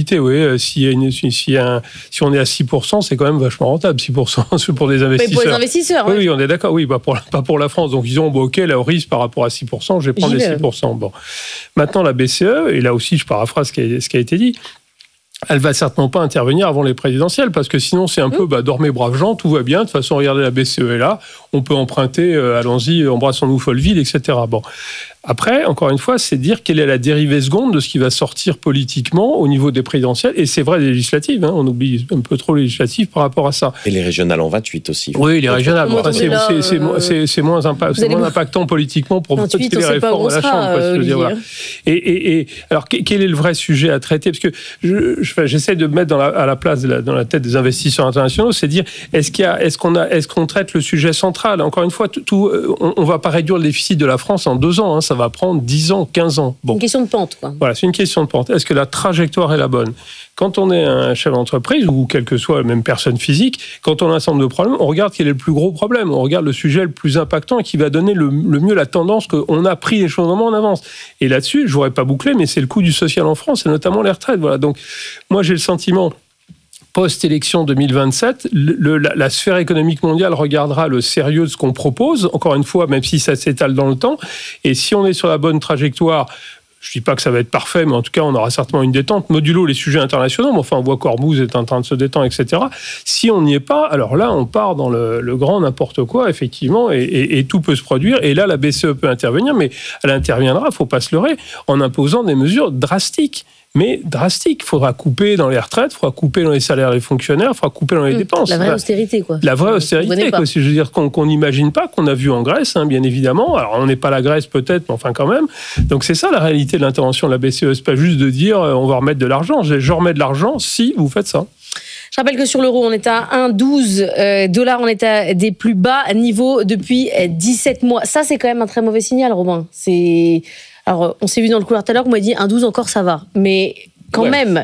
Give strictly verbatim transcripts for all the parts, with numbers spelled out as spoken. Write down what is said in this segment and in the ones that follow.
rentabilité, oui. Si, y a une, si, y a un, si on est à six pour cent, c'est quand même vachement rentable, six pour cent pour des investisseurs. Mais pour les investisseurs, oui. Oui, oui, on est d'accord, oui, bah pour, pas pour la France. Donc, ils disons, bon, OK, là, au risque par rapport à six pour cent, je vais prendre J'y les six pour cent. Bon. Maintenant, la B C E, et là aussi, je paraphrase ce qui a, ce qui a été dit, elle va certainement pas intervenir avant les présidentielles, parce que sinon, c'est un mmh. peu, bah, dormez braves gens, tout va bien. De toute façon, regardez, la B C E est là, on peut emprunter, euh, allons-y, embrassons-nous Folleville, et cetera. Bon. Après, encore une fois, c'est dire quelle est la dérivée seconde de ce qui va sortir politiquement au niveau des présidentielles. Et c'est vrai, des législatives, hein, on oublie un peu trop les législatives par rapport à ça. Et les régionales en vingt-huit aussi. Oui, les régionales. Enfin, c'est, c'est, c'est, c'est, c'est moins, impa- c'est moins impactant politiquement pour voter les réformes à la Chambre. Euh, je veux dire, voilà. et, et, et alors, quel est le vrai sujet à traiter ? Parce que je, je, j'essaie de me mettre dans la, à la place, de la, dans la tête des investisseurs internationaux, c'est dire, est-ce, qu'il y a, est-ce, qu'on a, est-ce qu'on traite le sujet central ? Encore une fois, tout, tout, on ne va pas réduire le déficit de la France en deux ans, hein, ça va prendre dix ans, quinze ans. Bon. Une question de pente, quoi. Voilà, c'est une question de pente. Est-ce que la trajectoire est la bonne ? Quand on est un chef d'entreprise, ou quelle que soit même personne physique, quand on a un ensemble de problèmes, on regarde quel est le plus gros problème. On regarde le sujet le plus impactant et qui va donner le, le mieux la tendance qu'on a pris les choses en avance. Et là-dessus, je ne voudrais pas boucler, mais c'est le coût du social en France, et notamment les retraites. Voilà. Donc, moi, j'ai le sentiment... Post-élection deux mille vingt-sept, le, la, la sphère économique mondiale regardera le sérieux de ce qu'on propose, encore une fois, même si ça s'étale dans le temps. Et si on est sur la bonne trajectoire, je ne dis pas que ça va être parfait, mais en tout cas, on aura certainement une détente, modulo les sujets internationaux, mais enfin, on voit qu'Ormuz est en train de se détendre, et cetera. Si on n'y est pas, alors là, on part dans le, le grand n'importe quoi, effectivement, et, et, et tout peut se produire. Et là, la B C E peut intervenir, mais elle interviendra, il ne faut pas se leurrer, en imposant des mesures drastiques. Mais drastique. Il faudra couper dans les retraites, il faudra couper dans les salaires des fonctionnaires, il faudra couper dans les mmh, dépenses. La vraie austérité, quoi. La vraie austérité, quoi. Je veux dire qu'on n'imagine pas, qu'on a vu en Grèce, hein, bien évidemment. Alors, on n'est pas la Grèce, peut-être, mais enfin, quand même. Donc, c'est ça, la réalité de l'intervention de la B C E. C'est pas juste de dire, euh, on va remettre de l'argent. Je, je remets de l'argent si vous faites ça. Je rappelle que sur l'euro, on est à un virgule douze euh, dollars, on est à des plus bas niveaux depuis dix-sept mois. Ça, c'est quand même un très mauvais signal, Robin. C'est... Alors, on s'est vu dans le couloir tout à l'heure, on m'a dit un virgule douze encore, ça va. Mais... Quand ouais, même.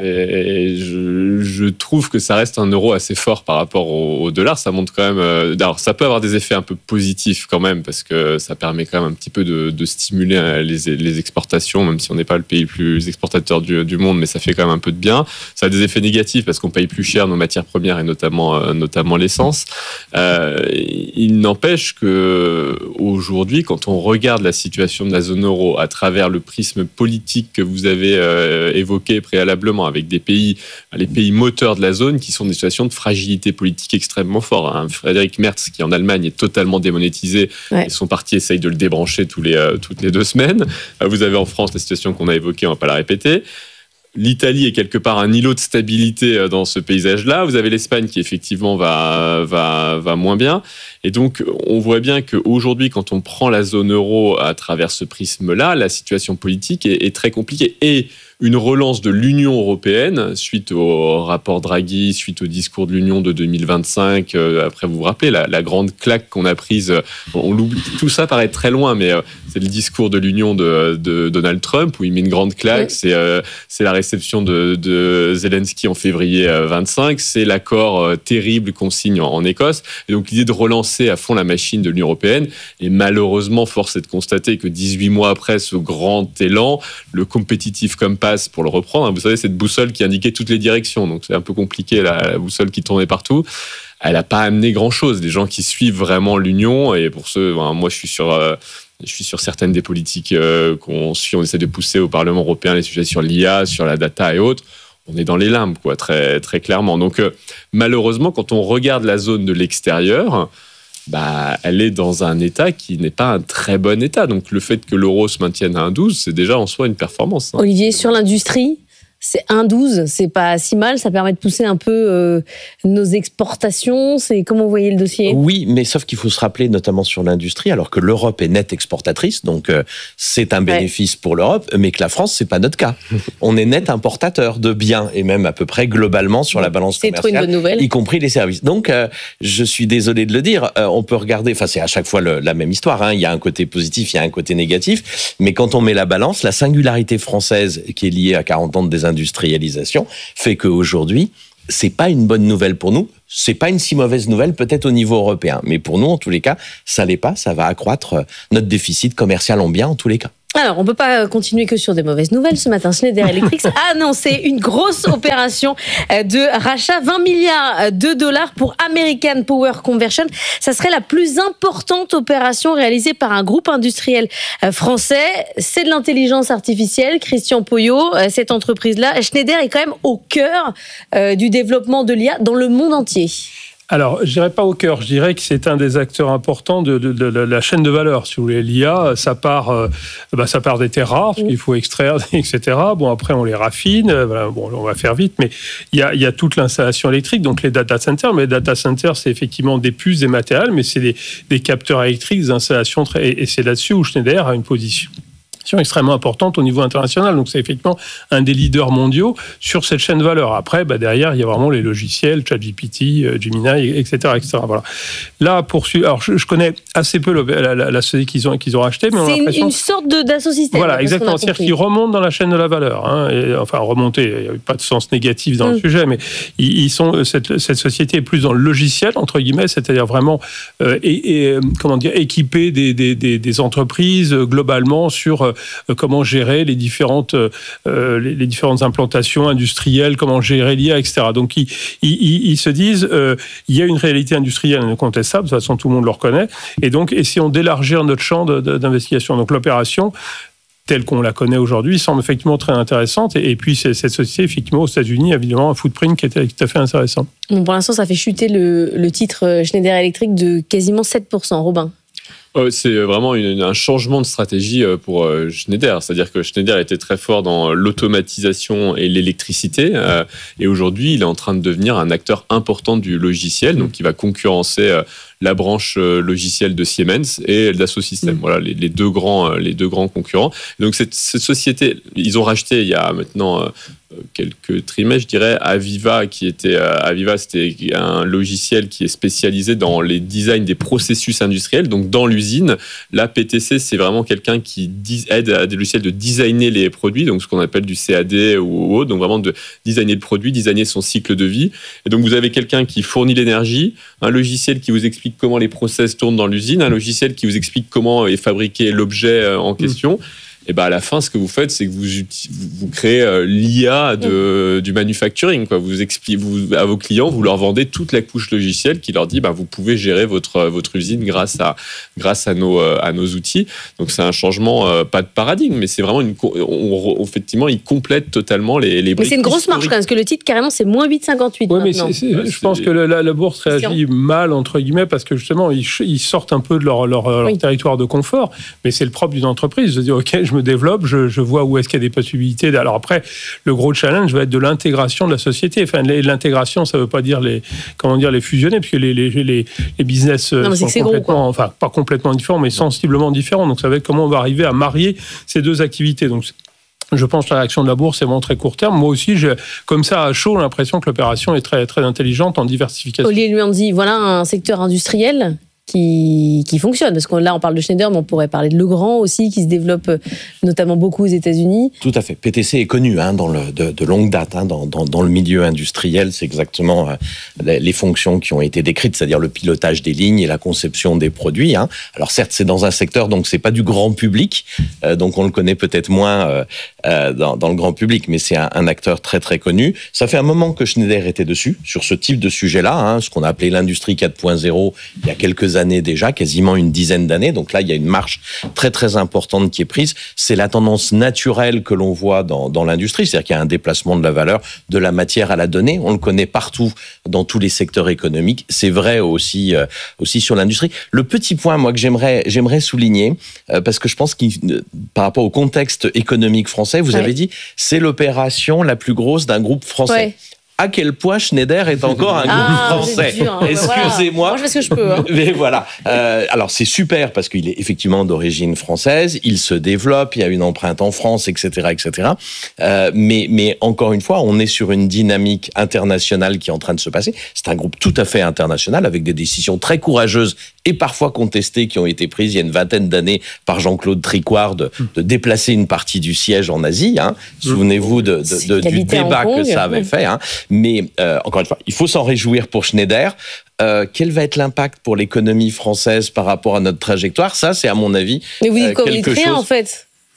Je, je trouve que ça reste un euro assez fort par rapport au, au dollar. Ça montre quand même. Euh, alors, ça peut avoir des effets un peu positifs quand même, parce que ça permet quand même un petit peu de, de stimuler les, les exportations, même si on n'est pas le pays le plus exportateur du, du monde, mais ça fait quand même un peu de bien. Ça a des effets négatifs parce qu'on paye plus cher nos matières premières et notamment, euh, notamment l'essence. Euh, il n'empêche que aujourd'hui, quand on regarde la situation de la zone euro à travers le prisme politique que vous avez euh, évoqué préalablement, avec des pays, les pays moteurs de la zone qui sont des situations de fragilité politique extrêmement forte. Hein. Frédéric Merz, qui en Allemagne est totalement démonétisé, ouais. et son parti essaye de le débrancher tous les, euh, toutes les deux semaines. Vous avez en France la situation qu'on a évoquée, on ne va pas la répéter. L'Italie est quelque part un îlot de stabilité dans ce paysage-là. Vous avez l'Espagne qui effectivement va, va, va moins bien. Et donc, on voit bien qu'aujourd'hui, quand on prend la zone euro à travers ce prisme-là, la situation politique est, est très compliquée. Et une relance de l'Union européenne, suite au rapport Draghi, suite au discours de l'Union de deux mille vingt-cinq, euh, après vous vous rappelez, la, la grande claque qu'on a prise, on l'oublie, tout ça paraît très loin, mais euh, c'est le discours de l'Union de, de Donald Trump, où il met une grande claque, oui. c'est, euh, c'est la réception de, de Zelensky en février vingt-cinq, c'est l'accord euh, terrible qu'on signe en, en Écosse, et donc l'idée de relancer à fond la machine de l'Union européenne, et malheureusement, force est de constater que dix-huit mois après ce grand élan, le competitive compass, pour le reprendre, vous savez, cette boussole qui indiquait toutes les directions, donc c'est un peu compliqué, la, la boussole qui tournait partout, elle n'a pas amené grand-chose. Des gens qui suivent vraiment l'Union, et pour ceux, ben, moi je suis sur... Euh, Je suis sur certaines des politiques euh, qu'on suit, on essaie de pousser au Parlement européen, les sujets sur l'I A, sur la data et autres. On est dans les limbes, quoi, très, très clairement. Donc, euh, malheureusement, quand on regarde la zone de l'extérieur, bah, elle est dans un état qui n'est pas un très bon état. Donc, le fait que l'euro se maintienne à un virgule douze, c'est déjà en soi une performance. Hein. Olivier, sur l'industrie, c'est un virgule douze, c'est pas si mal, ça permet de pousser un peu euh, nos exportations. C'est comment vous voyez le dossier ? Oui, mais sauf qu'il faut se rappeler, notamment sur l'industrie, alors que l'Europe est nette exportatrice, donc euh, c'est un bénéfice ouais. pour l'Europe, mais que la France, c'est pas notre cas. On est net importateur de biens, et même à peu près globalement sur la balance c'est commerciale, trop une bonne nouvelle. Y compris les services. Donc, euh, je suis désolé de le dire, euh, on peut regarder, enfin c'est à chaque fois le, la même histoire, hein, il y a un côté positif, il y a un côté négatif, mais quand on met la balance, la singularité française qui est liée à quarante ans de désindustrialisation, industrialisation fait qu'aujourd'hui, c'est pas une bonne nouvelle pour nous. C'est pas une si mauvaise nouvelle, peut-être au niveau européen. Mais pour nous, en tous les cas, ça l'est pas. Ça va accroître notre déficit commercial en biens, en tous les cas. Alors, on ne peut pas continuer que sur des mauvaises nouvelles. Ce matin, Schneider Electric a annoncé une grosse opération de rachat, vingt milliards de dollars pour American Power Conversion. Ça serait la plus importante opération réalisée par un groupe industriel français. C'est de l'intelligence artificielle. Christian Poyot, cette entreprise-là, Schneider est quand même au cœur du développement de l'I A dans le monde entier. Alors, je dirais pas au cœur, je dirais que c'est un des acteurs importants de, de, de, de la chaîne de valeur. Si vous voulez, l'I A, ça part, euh, bah, ça part des terres rares, parce qu'il faut extraire, et cetera. Bon, après, on les raffine. Voilà, bon, on va faire vite, mais il y a, il y a toute l'installation électrique, donc les data centers. Mais les data centers, c'est effectivement des puces, des matériels, mais c'est des, des capteurs électriques, des installations, très, et, et c'est là-dessus où Schneider a une position extrêmement importante au niveau international. Donc, c'est effectivement un des leaders mondiaux sur cette chaîne de valeur. Après, bah, derrière, il y a vraiment les logiciels, ChatGPT, Gemini, et cetera, et cetera. Voilà. Là, pour alors, je, je connais assez peu le, la, la, la société qu'ils ont, qu'ils ont rachetée, mais on a c'est l'impression... une, une sorte de, d'assosystème. Voilà, exactement. C'est-à-dire qu'ils remontent dans la chaîne de la valeur. Hein, et, enfin, remonter, il n'y a pas de sens négatif dans mmh. le sujet, mais ils, ils sont, cette, cette société est plus dans le logiciel, entre guillemets, c'est-à-dire vraiment euh, et, et, comment dire, équiper des, des, des, des entreprises euh, globalement sur euh, comment gérer les différentes, euh, les, les différentes implantations industrielles, comment gérer l'I A, et cetera. Donc, ils, ils, ils se disent, euh, il y a une réalité industrielle incontestable, de toute façon, tout le monde le reconnaît, et donc, essayons d'élargir notre champ de, de, d'investigation. Donc, l'opération, telle qu'on la connaît aujourd'hui, semble effectivement très intéressante, et, et puis, c'est, cette société, effectivement, aux États-Unis, a évidemment un footprint qui est tout à fait intéressant. Bon, pour l'instant, ça fait chuter le, le titre Schneider Electric de quasiment sept pour cent, Robin. C'est vraiment une, un changement de stratégie pour Schneider. C'est-à-dire que Schneider était très fort dans l'automatisation et l'électricité. Et aujourd'hui, il est en train de devenir un acteur important du logiciel. Donc, il va concurrencer la branche logicielle de Siemens et Dassault Systèmes. Mmh. Voilà, les, les, deux grands, les deux grands concurrents. Donc, cette, cette société, ils ont racheté il y a maintenant quelques trimestres, je dirais, Aviva, qui était, Aviva, c'était un logiciel qui est spécialisé dans les designs des processus industriels, donc dans l'usine. Là, P T C, c'est vraiment quelqu'un qui aide à des logiciels de designer les produits, donc ce qu'on appelle du C A D ou autre, donc vraiment de designer le produit, designer son cycle de vie. Et donc, vous avez quelqu'un qui fournit l'énergie, un logiciel qui vous explique comment les process tournent dans l'usine, un logiciel qui vous explique comment est fabriqué l'objet en question. Mmh. Et ben à la fin, ce que vous faites, c'est que vous, vous créez l'I A de, du manufacturing, quoi. Vous expliquez vous, à vos clients, vous leur vendez toute la couche logicielle qui leur dit, ben, vous pouvez gérer votre, votre usine grâce à, grâce à nos, à nos outils. Donc, c'est un changement, euh, pas de paradigme, mais c'est vraiment une, on, on, effectivement, il complète totalement les, les briques. Mais c'est une grosse marche, quand même, parce que le titre, carrément, c'est moins huit virgule cinquante-huit. Oui, mais c'est, c'est, ouais, je pense que la, la bourse réagit mal, entre guillemets, parce que justement, ils, ils sortent un peu de leur, leur, leur oui. territoire de confort. Mais c'est le propre d'une entreprise de dire, OK, je me développe, je, je vois où est-ce qu'il y a des possibilités. Alors après, le gros challenge va être de l'intégration de la société. Enfin, l'intégration, ça ne veut pas dire les, comment dire, les fusionner, puisque les, les, les, les business non, sont complètement, gros, enfin, pas complètement différents, mais sensiblement différents. Donc, ça va être comment on va arriver à marier ces deux activités. Donc, je pense que la réaction de la bourse est vraiment très court terme. Moi aussi, j'ai, comme ça, à chaud, l'impression que l'opération est très, très intelligente en diversification. Olivier lui en dit, voilà un secteur industriel qui, qui fonctionne. Parce que là, on parle de Schneider, mais on pourrait parler de Legrand aussi, qui se développe notamment beaucoup aux États-Unis. Tout à fait. P T C est connu hein, dans le, de, de longue date hein, dans, dans, dans le milieu industriel. C'est exactement euh, les, les fonctions qui ont été décrites, c'est-à-dire le pilotage des lignes et la conception des produits. Hein. Alors certes, c'est dans un secteur, donc c'est pas du grand public, euh, donc on le connaît peut-être moins euh, euh, dans, dans le grand public, mais c'est un, un acteur très très connu. Ça fait un moment que Schneider était dessus, sur ce type de sujet-là, hein, ce qu'on a appelé l'industrie quatre point zéro, il y a quelques années déjà, quasiment une dizaine d'années. Donc là, il y a une marche très très importante qui est prise. C'est la tendance naturelle que l'on voit dans, dans l'industrie, c'est-à-dire qu'il y a un déplacement de la valeur, de la matière à la donnée. On le connaît partout dans tous les secteurs économiques. C'est vrai aussi euh, aussi sur l'industrie. Le petit point, moi, que j'aimerais j'aimerais souligner, euh, parce que je pense qu'il, euh, par rapport au contexte économique français, vous ouais. avez dit, c'est l'opération la plus grosse d'un groupe français. Ouais. À quel point Schneider est encore un ah, groupe français. Dur, hein. Excusez-moi. Moi, je fais ce que je peux. Hein. Mais voilà. Euh, alors, c'est super parce qu'il est effectivement d'origine française. Il se développe. Il y a une empreinte en France, et cetera, et cetera. Euh, mais, mais encore une fois, on est sur une dynamique internationale qui est en train de se passer. C'est un groupe tout à fait international avec des décisions très courageuses et parfois contestées qui ont été prises il y a une vingtaine d'années par Jean-Claude Tricouard de, de déplacer une partie du siège en Asie. Hein. Souvenez-vous de, de, de, du débat que ça avait fait. Hein. Mais euh, encore une fois, il faut s'en réjouir pour Schneider. Euh, quel va être l'impact pour l'économie française par rapport à notre trajectoire ? Ça, c'est à mon avis Mais vous dites euh, quoi, quelque chose. Rien, en fait.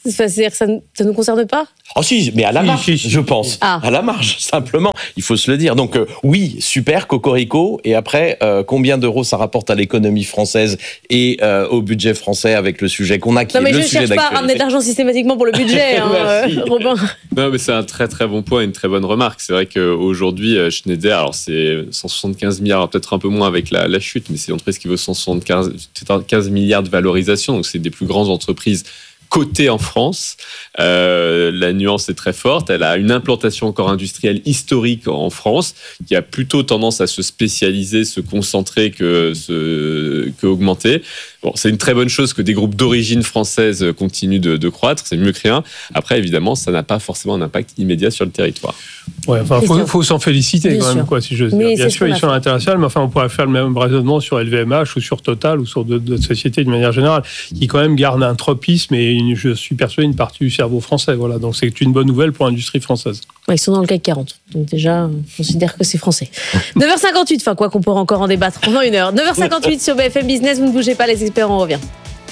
C'est-à-dire que ça ne nous concerne pas ? Oh si, mais à la marge, si, si, si. je pense. Ah. À la marge, simplement. Il faut se le dire. Donc euh, oui, super, cocorico. Et après, euh, combien d'euros ça rapporte à l'économie française et euh, au budget français avec le sujet qu'on a, qui non, est le sujet sujet d'actualité. Non mais je ne cherche pas à ramener de l'argent systématiquement pour le budget, hein, euh, Robin. Non mais c'est un très très bon point, une très bonne remarque. C'est vrai qu'aujourd'hui, Schneider, alors c'est cent soixante-quinze milliards, alors peut-être un peu moins avec la, la chute, mais c'est une entreprise qui vaut cent soixante-quinze milliards de valorisation. Donc c'est des plus grandes entreprises cotée en France. Euh, la nuance est très forte. Elle a une implantation encore industrielle historique en France qui a plutôt tendance à se spécialiser, se concentrer que, se, que augmenter. Bon, c'est une très bonne chose que des groupes d'origine française continuent de, de croître. C'est mieux que rien. Après, évidemment, ça n'a pas forcément un impact immédiat sur le territoire. Ouais, enfin, faut, faut s'en féliciter bien quand sûr. Même, quoi, si je veux dire. Bien sûr, ils sont internationaux, mais enfin, on pourrait faire le même raisonnement sur L V M H ou sur Total ou sur d'autres sociétés de manière générale, qui quand même gardent un tropisme et une, je suis persuadé une partie du cerveau français. Voilà, donc c'est une bonne nouvelle pour l'industrie française. Ouais, ils sont dans le C A C quarante, donc déjà, on considère que c'est français. neuf heures cinquante-huit, enfin quoi qu'on pourra encore en débattre pendant une heure. neuf heures cinquante-huit sur B F M Business, vous ne bougez pas, les experts, on revient.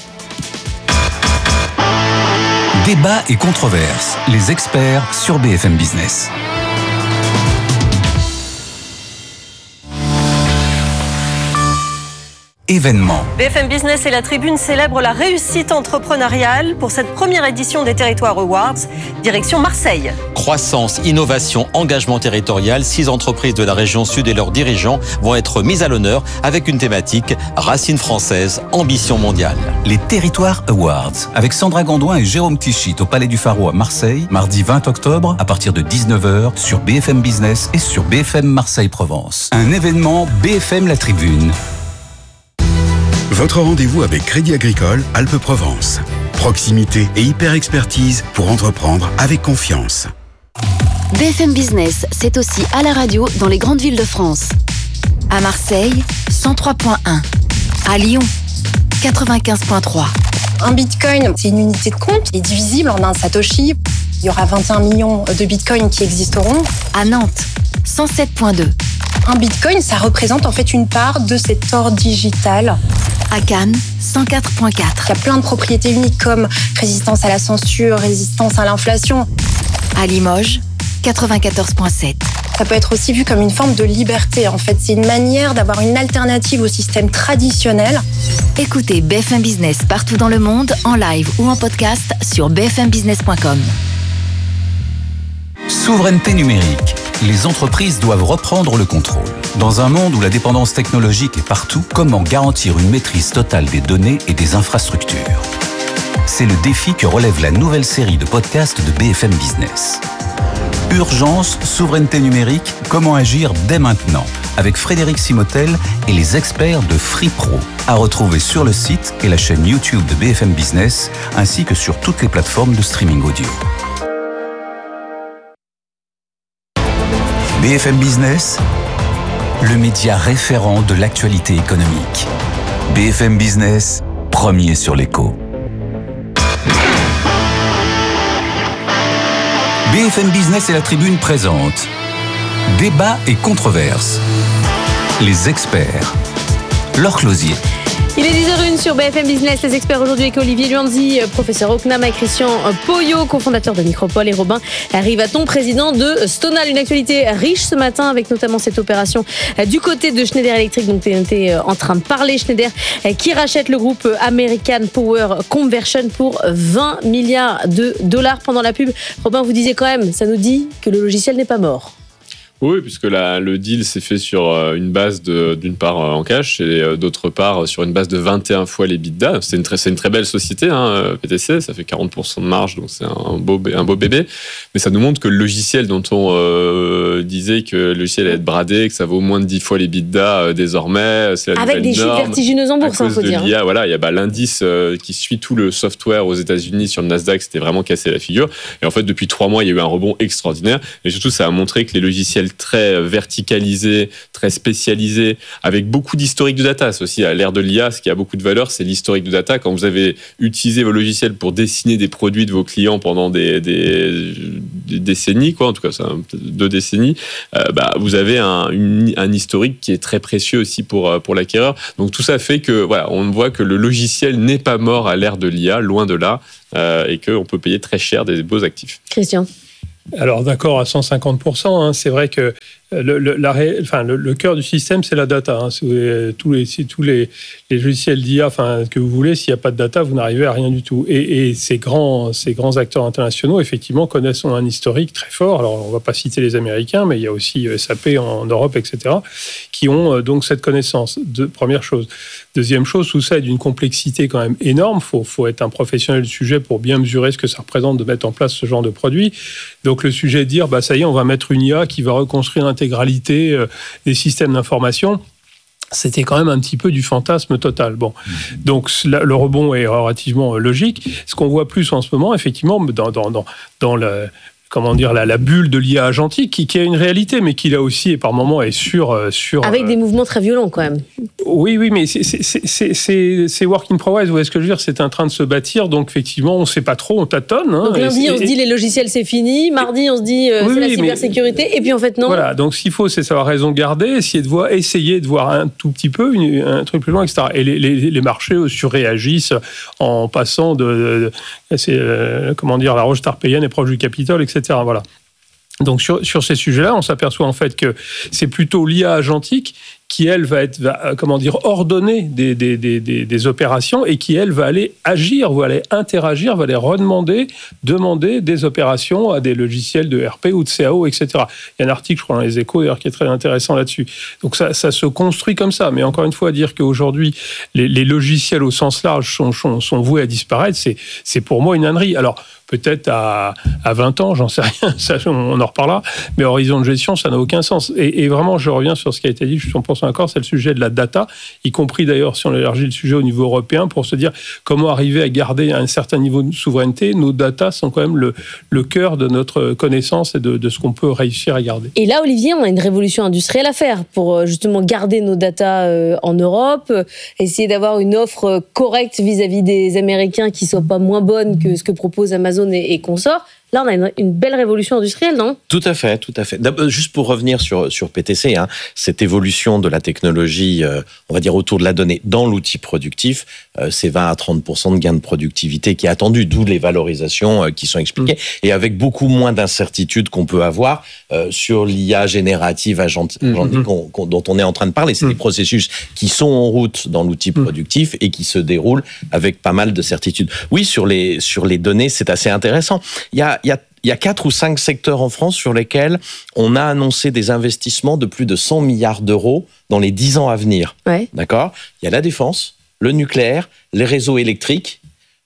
Débat et controverses, les experts sur B F M Business. Événement. B F M Business et la Tribune célèbrent la réussite entrepreneuriale pour cette première édition des Territoires Awards, direction Marseille. Croissance, innovation, engagement territorial, six entreprises de la région sud et leurs dirigeants vont être mises à l'honneur avec une thématique racines françaises, ambition mondiale. Les Territoires Awards, avec Sandra Gondouin et Jérôme Tichit au Palais du Pharo à Marseille, mardi vingt octobre à partir de dix-neuf heures sur B F M Business et sur B F M Marseille-Provence. Un événement B F M La Tribune. Votre rendez-vous avec Crédit Agricole Alpes-Provence. Proximité et hyper-expertise pour entreprendre avec confiance. B F M Business, c'est aussi à la radio dans les grandes villes de France. À Marseille, cent trois virgule un. À Lyon, quatre-vingt-quinze virgule trois. Un bitcoin, c'est une unité de compte qui est divisible en un satoshi. Il y aura vingt et un millions de bitcoins qui existeront. À Nantes, cent sept virgule deux. Un bitcoin, ça représente en fait une part de cet or digital. À Cannes, cent quatre virgule quatre. Il y a plein de propriétés uniques comme résistance à la censure, résistance à l'inflation. À Limoges, quatre-vingt-quatorze virgule sept. Ça peut être aussi vu comme une forme de liberté. En fait, c'est une manière d'avoir une alternative au système traditionnel. Écoutez B F M Business partout dans le monde, en live ou en podcast sur b f m business point com. Souveraineté numérique. Les entreprises doivent reprendre le contrôle. Dans un monde où la dépendance technologique est partout, comment garantir une maîtrise totale des données et des infrastructures ? C'est le défi que relève la nouvelle série de podcasts de B F M Business. Urgence, souveraineté numérique, comment agir dès maintenant ? Avec Frédéric Simotel et les experts de FreePro. À retrouver sur le site et la chaîne YouTube de B F M Business, ainsi que sur toutes les plateformes de streaming audio. B F M Business, le média référent de l'actualité économique. B F M Business, premier sur l'écho. B F M Business et la Tribune présentent Débat et controverses. Les experts. Laure Closier. Il est dix heures une sur B F M Business. Les experts aujourd'hui avec Olivier Luanzi, professeur au C N A M, et Christian Poyot, cofondateur de Micropole, et Robin Rivaton, président de Stonal. Une actualité riche ce matin avec notamment cette opération du côté de Schneider Electric, dont tu es en train de parler. Schneider qui rachète le groupe American Power Conversion pour vingt milliards de dollars. Pendant la pub, Robin, vous disiez quand même, ça nous dit que le logiciel n'est pas mort. Oui, puisque la, le deal s'est fait sur une base de, d'une part en cash et d'autre part sur une base de vingt et un fois l'EBITDA. C'est une très, c'est une très belle société, hein, P T C, ça fait quarante pour cent de marge, donc c'est un beau, un beau bébé. Mais ça nous montre que le logiciel dont on euh, disait que le logiciel allait être bradé, que ça vaut moins de dix fois l'EBITDA euh, désormais, c'est la avec nouvelle des norme. chiffres vertigineux en bourse, à il cause faut de dire. l'I A, voilà, il y a bah, l'indice euh, qui suit tout le software aux États-Unis sur le Nasdaq, c'était vraiment cassé la figure. Et en fait, depuis trois mois, il y a eu un rebond extraordinaire. Et surtout, ça a montré que les logiciels très verticalisés, très très spécialisé, avec beaucoup d'historique de data. C'est aussi à l'ère de l'I A, ce qui a beaucoup de valeur, c'est l'historique de data. Quand vous avez utilisé vos logiciels pour dessiner des produits de vos clients pendant des, des, des décennies, quoi, en tout cas, c'est un, deux décennies, euh, bah, vous avez un, une, un historique qui est très précieux aussi pour, pour l'acquéreur. Donc tout ça fait que, voilà, on voit que le logiciel n'est pas mort à l'ère de l'I A, loin de là, euh, et qu'on peut payer très cher des beaux actifs. Christian. Alors d'accord à cent cinquante pour cent, hein, c'est vrai que le, le, la, enfin, le, le cœur du système c'est la data. Hein. Si vous, tous les, si tous les, les logiciels d'I A enfin, que vous voulez, s'il n'y a pas de data, vous n'arrivez à rien du tout. Et, et ces, grands, ces grands acteurs internationaux, effectivement, connaissent un historique très fort. Alors on ne va pas citer les Américains, mais il y a aussi S A P en Europe, et cetera, qui ont donc cette connaissance. De, première chose. Deuxième chose, tout ça est d'une complexité quand même énorme. Il faut, faut être un professionnel du sujet pour bien mesurer ce que ça représente de mettre en place ce genre de produit. Donc le sujet est de dire, bah, ça y est, on va mettre une I A qui va reconstruire l'intégralité euh, des systèmes d'information. C'était quand même un petit peu du fantasme total. Bon, donc le rebond est relativement logique. Ce qu'on voit plus en ce moment, effectivement, dans, dans, dans, dans le... comment dire, la, la bulle de l'I A agentique, qui, qui a une réalité, mais qui là aussi, et par moments, est sur... sur Avec euh... des mouvements très violents, quand même. Oui, oui, mais c'est, c'est, c'est, c'est, c'est work in progress, vous voyez ce que je veux dire, c'est en train de se bâtir, donc effectivement, on ne sait pas trop, on tâtonne. Hein, donc lundi, on se dit les logiciels, c'est fini, mardi, on se dit euh, oui, c'est la oui, cybersécurité, mais... et puis en fait, non. Voilà, donc ce qu'il faut, c'est savoir raison garder, essayer de voir, essayer de voir un tout petit peu, une, un truc plus loin, et cetera. Et les, les, les marchés surréagissent en passant de... de, de c'est, euh, comment dire, la roche tarpéienne est proche du Capitole, et cetera. Voilà. Donc sur, sur ces sujets-là, on s'aperçoit en fait que c'est plutôt l'I A agentique qui, elle, va être, va, comment dire, ordonner des, des, des, des, des opérations et qui, elle, va aller agir, va aller interagir, va aller redemander, demander des opérations à des logiciels de R P ou de C A O, et cetera. Il y a un article, je crois, dans les Échos, d'ailleurs, qui est très intéressant là-dessus. Donc ça, ça se construit comme ça. Mais encore une fois, dire qu'aujourd'hui, les, les logiciels au sens large sont, sont, sont voués à disparaître, c'est, c'est pour moi une ânerie. Alors, peut-être à, à vingt ans, j'en sais rien, ça, on en reparlera, mais horizon de gestion, ça n'a aucun sens. Et, et vraiment, je reviens sur ce qui a été dit, je suis cent pour cent d'accord, c'est le sujet de la data, y compris d'ailleurs si on élargit le sujet au niveau européen, pour se dire comment arriver à garder un certain niveau de souveraineté. Nos data sont quand même le, le cœur de notre connaissance et de, de ce qu'on peut réussir à garder. Et là, Olivier, on a une révolution industrielle à faire pour justement garder nos data en Europe, essayer d'avoir une offre correcte vis-à-vis des Américains qui ne soit pas moins bonne que ce que propose Amazon et, et consorts. Là, on a une, une belle révolution industrielle, non ? Tout à fait, tout à fait. D'abord, juste pour revenir sur, sur P T C, hein, cette évolution de la technologie, euh, on va dire autour de la donnée, dans l'outil productif, euh, c'est vingt à trente pour cent de gain de productivité qui est attendu, d'où les valorisations euh, qui sont expliquées, mmh. et avec beaucoup moins d'incertitudes qu'on peut avoir euh, sur l'I A générative agent, mmh. qu'on, qu'on, dont on est en train de parler. C'est mmh. des processus qui sont en route dans l'outil productif et qui se déroulent avec pas mal de certitudes. Oui, sur les, sur les données, c'est assez intéressant. Il y a Il y a, il y a quatre ou cinq secteurs en France sur lesquels on a annoncé des investissements de plus de cent milliards d'euros dans les dix ans à venir. Ouais. D'accord ? Il y a la défense, le nucléaire, les réseaux électriques,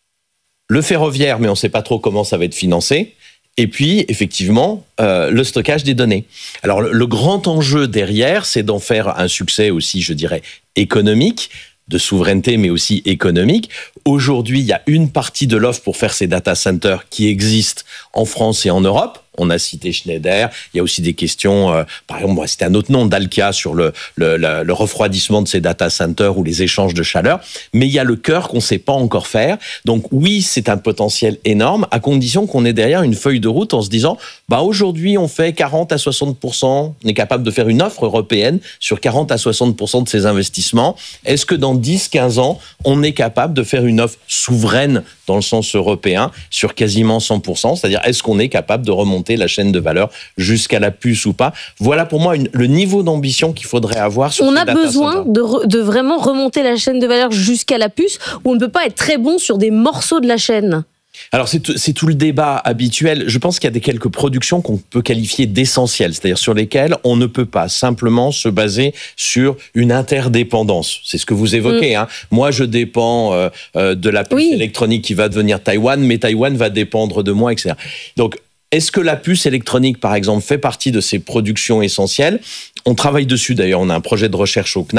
le ferroviaire, mais on ne sait pas trop comment ça va être financé. Et puis, effectivement, euh, le stockage des données. Alors, le, le grand enjeu derrière, c'est d'en faire un succès aussi, je dirais, économique, de souveraineté, mais aussi économique. Aujourd'hui, il y a une partie de l'offre pour faire ces data centers qui existe en France et en Europe. On a cité Schneider. Il y a aussi des questions, euh, par exemple, on va citer un autre nom, Dalkia, sur le, le, le, le refroidissement de ces data centers ou les échanges de chaleur. Mais il y a le cœur qu'on ne sait pas encore faire. Donc oui, c'est un potentiel énorme, à condition qu'on ait derrière une feuille de route en se disant, bah aujourd'hui, on fait quarante à soixante pour cent, on est capable de faire une offre européenne sur quarante à soixante pour cent de ces investissements. Est-ce que dans dix à quinze ans, on est capable de faire une offre souveraine dans le sens européen sur quasiment cent pour cent? C'est-à-dire, est-ce qu'on est capable de remonter la chaîne de valeur jusqu'à la puce ou pas? Voilà pour moi une, le niveau d'ambition qu'il faudrait avoir sur on ces a data besoin centers. de, re, de vraiment remonter la chaîne de valeur jusqu'à la puce, ou on ne peut pas être très bon sur des morceaux de la chaîne? Alors c'est tout, c'est tout le débat habituel. Je pense qu'il y a des quelques productions qu'on peut qualifier d'essentielles, c'est-à-dire sur lesquelles on ne peut pas simplement se baser sur une interdépendance. C'est ce que vous évoquez. Mmh. Hein. Moi, je dépends euh, euh, de la puce oui. électronique qui va devenir Taïwan, mais Taïwan va dépendre de moi, et cetera. Donc, est-ce que la puce électronique, par exemple, fait partie de ces productions essentielles ? On travaille dessus, d'ailleurs, on a un projet de recherche au C N A M.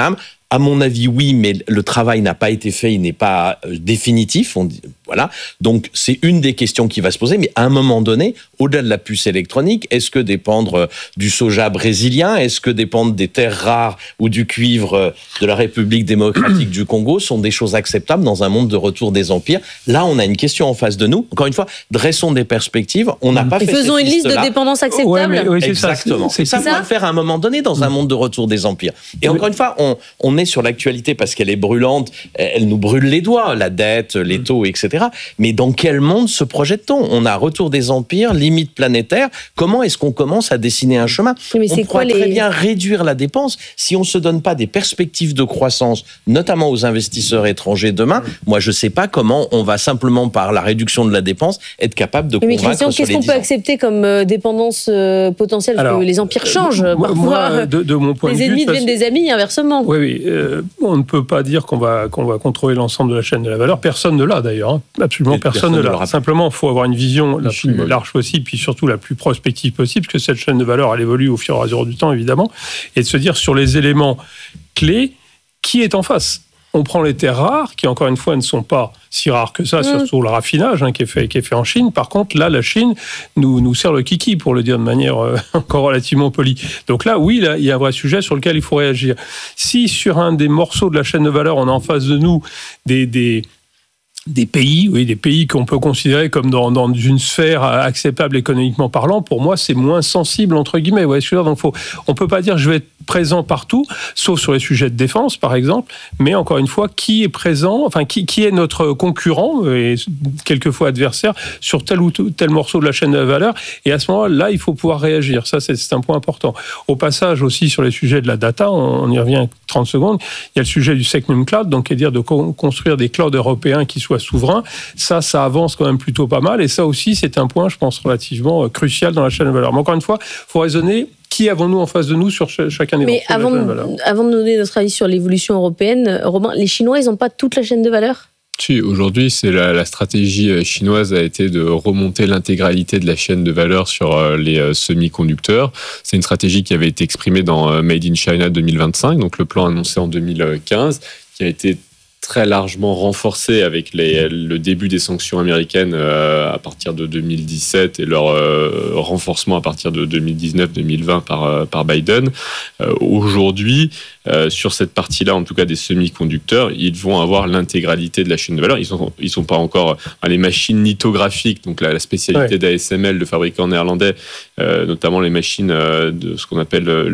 À mon avis, oui, mais le travail n'a pas été fait, il n'est pas définitif. On dit, voilà. Donc, c'est une des questions qui va se poser. Mais à un moment donné, au-delà de la puce électronique, est-ce que dépendre du soja brésilien, est-ce que dépendre des terres rares ou du cuivre de la République démocratique du Congo sont des choses acceptables dans un monde de retour des empires? Là, on a une question en face de nous. Encore une fois, dressons des perspectives. On n'a pas Et fait faisons cette une liste liste-là. de dépendances acceptables. Ouais, mais- oui, c'est ça. Exactement. C'est- C'est ça c'est qu'on ça. va faire à un moment donné dans un monde de retour des empires. Et encore une fois, on, on est sur l'actualité parce qu'elle est brûlante, elle nous brûle les doigts, la dette, les taux, et cetera. Mais dans quel monde se projette-t-on? On a retour des empires, limite planétaire. Comment est-ce qu'on commence à dessiner un chemin? Oui, mais On c'est pourra quoi très les- bien réduire la dépense si on se donne pas des perspectives de croissance, notamment aux investisseurs étrangers demain. Moi, je sais pas comment on va simplement par la réduction de la dépense être capable de Mais convaincre Christian, sur qu'est-ce les qu'on dix peut ans. accepter comme euh, dépendance euh, potentielle? Alors, que les empires changent. Moi, Parfois, moi, de, de mon point les de vue, ennemis de toute deviennent des amis, inversement. Oui, oui. euh, on ne peut pas dire qu'on va, qu'on va contrôler l'ensemble de la chaîne de la valeur. Personne ne l'a d'ailleurs. Hein. Absolument Et personne, personne ne ne le l'a. rappelle. Simplement, il faut avoir une vision la Chine, plus oui. large possible, puis surtout la plus prospective possible, parce que cette chaîne de valeur, elle évolue au fur et à mesure du temps, évidemment, et de se dire sur les éléments clés, qui est en face. On prend les terres rares, qui encore une fois ne sont pas si rares que ça, Mmh. surtout le raffinage hein, qui, est fait, qui est fait en Chine. Par contre, là, la Chine nous, nous sert le kiki, pour le dire de manière euh, encore relativement polie. Donc là, oui, là, il y a un vrai sujet sur lequel il faut réagir. Si sur un des morceaux de la chaîne de valeur, on a en face de nous des... des des pays, oui, des pays qu'on peut considérer comme dans, dans une sphère acceptable économiquement parlant, pour moi, c'est moins sensible, entre guillemets. Ouais, donc faut, on ne peut pas dire je vais être présent partout, sauf sur les sujets de défense, par exemple, mais encore une fois, qui est présent, enfin, qui, qui est notre concurrent, et quelquefois adversaire, sur tel ou tel morceau de la chaîne de la valeur, et à ce moment-là, il faut pouvoir réagir. Ça, c'est, c'est un point important. Au passage, aussi, sur les sujets de la data, on, on y revient trente secondes, il y a le sujet du Secnum Cloud, donc, c'est-à-dire de co- construire des clouds européens qui soient souverain, ça, ça avance quand même plutôt pas mal. Et ça aussi, c'est un point, je pense, relativement crucial dans la chaîne de valeur. Mais encore une fois, il faut raisonner. Qui avons-nous en face de nous sur ch- chacun des Mais morceaux avant de la chaîne de, de valeur? avant de donner notre avis sur l'évolution européenne, Robin, les Chinois, ils n'ont pas toute la chaîne de valeur? Si, aujourd'hui, c'est la, la stratégie chinoise a été de remonter l'intégralité de la chaîne de valeur sur les semi-conducteurs. C'est une stratégie qui avait été exprimée dans Made in China deux mille vingt-cinq, donc le plan annoncé en deux mille quinze, qui a été très largement renforcé avec les, le début des sanctions américaines euh, à partir de deux mille dix-sept et leur euh, renforcement à partir de deux mille dix-neuf deux mille vingt par, euh, par Biden. Euh, aujourd'hui, euh, sur cette partie-là, en tout cas des semi-conducteurs, ils vont avoir l'intégralité de la chaîne de valeur. Ils sont, ils sont pas encore euh, les machines lithographiques, donc la, la spécialité Ouais. d'A S M L de fabricants néerlandais, euh, notamment les machines euh, de ce qu'on appelle euh,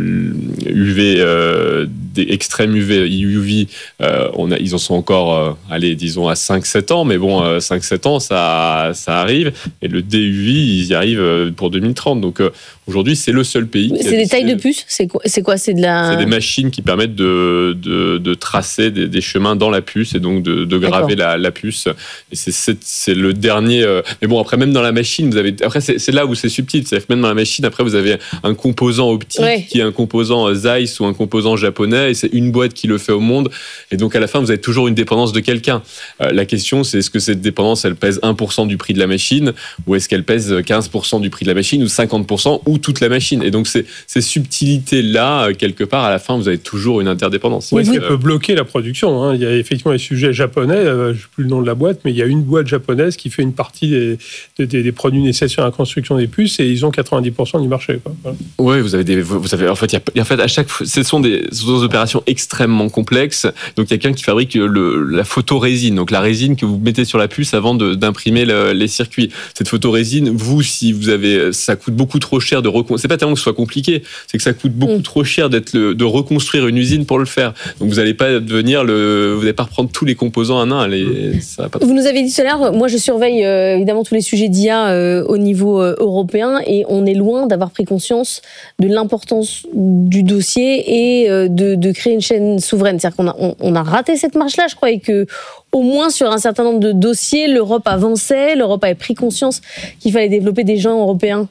U V, euh, des extrêmes U V, U V, euh, on a, ils en sont encore, euh, allez, disons à cinq sept ans, mais bon, euh, cinq sept ans, ça, ça arrive. Et le D U V, ils y arrivent euh, pour deux mille trente. Donc euh, aujourd'hui, c'est le seul pays qui a C'est des décidé- tailles de puces? C'est quoi? C'est quoi? C'est de la... c'est des machines qui permettent de, de, de tracer des, des chemins dans la puce et donc de, de graver la, la puce. Et c'est, c'est, c'est le dernier. euh, Mais bon, après, même dans la machine, vous avez. Après, c'est, c'est là où c'est subtil. C'est-à-dire que même dans la machine, après, vous avez un composant optique Ouais. qui est un composant euh, Zeiss ou un composant japonais et c'est une boîte qui le fait au monde. Et donc, à la fin, vous avez toujours une dépendance de quelqu'un. Euh, la question, c'est est-ce que cette dépendance, elle pèse un pour cent du prix de la machine ou est-ce qu'elle pèse quinze pour cent du prix de la machine ou cinquante pour cent ou toute la machine? Et donc, c'est, ces subtilités-là, euh, quelque part, à la fin, vous avez toujours une interdépendance. Oui, Euh, ça peut bloquer la production. Hein. Il y a effectivement les sujets japonais, euh, je ne sais plus le nom de la boîte, mais il y a une boîte japonaise qui fait une partie des, des, des produits nécessaires à la construction des puces et ils ont quatre-vingt-dix pour cent du marché. Quoi. Voilà. Oui, vous avez des, vous avez, en fait, il y a, en fait, à chaque, ce sont des, ce sont des opérations extrêmement complexes. Donc, il y a quelqu'un qui fabrique le, la photorésine, donc la résine que vous mettez sur la puce avant de, d'imprimer le, les circuits. Cette photorésine, vous, si vous avez, ça coûte beaucoup trop cher de reconstruire. C'est pas tellement que ce soit compliqué, c'est que ça coûte beaucoup Mm. trop cher d'être le, de reconstruire une usine pour le faire. Donc, vous n'allez pas devenir le, vous n'allez pas reprendre tous les composants un à un. Allez, ça va pas. Vous nous avez dit tout à l'heure, moi je surveille euh, évidemment tous les sujets d'I A euh, au niveau euh, européen et on est loin d'avoir pris conscience de l'importance du dossier et euh, de, de créer une chaîne souveraine. C'est-à-dire qu'on a, on, on a raté cette marche-là, je crois, et que au moins sur un certain nombre de dossiers, l'Europe avançait, l'Europe avait pris conscience qu'il fallait développer des gens européens.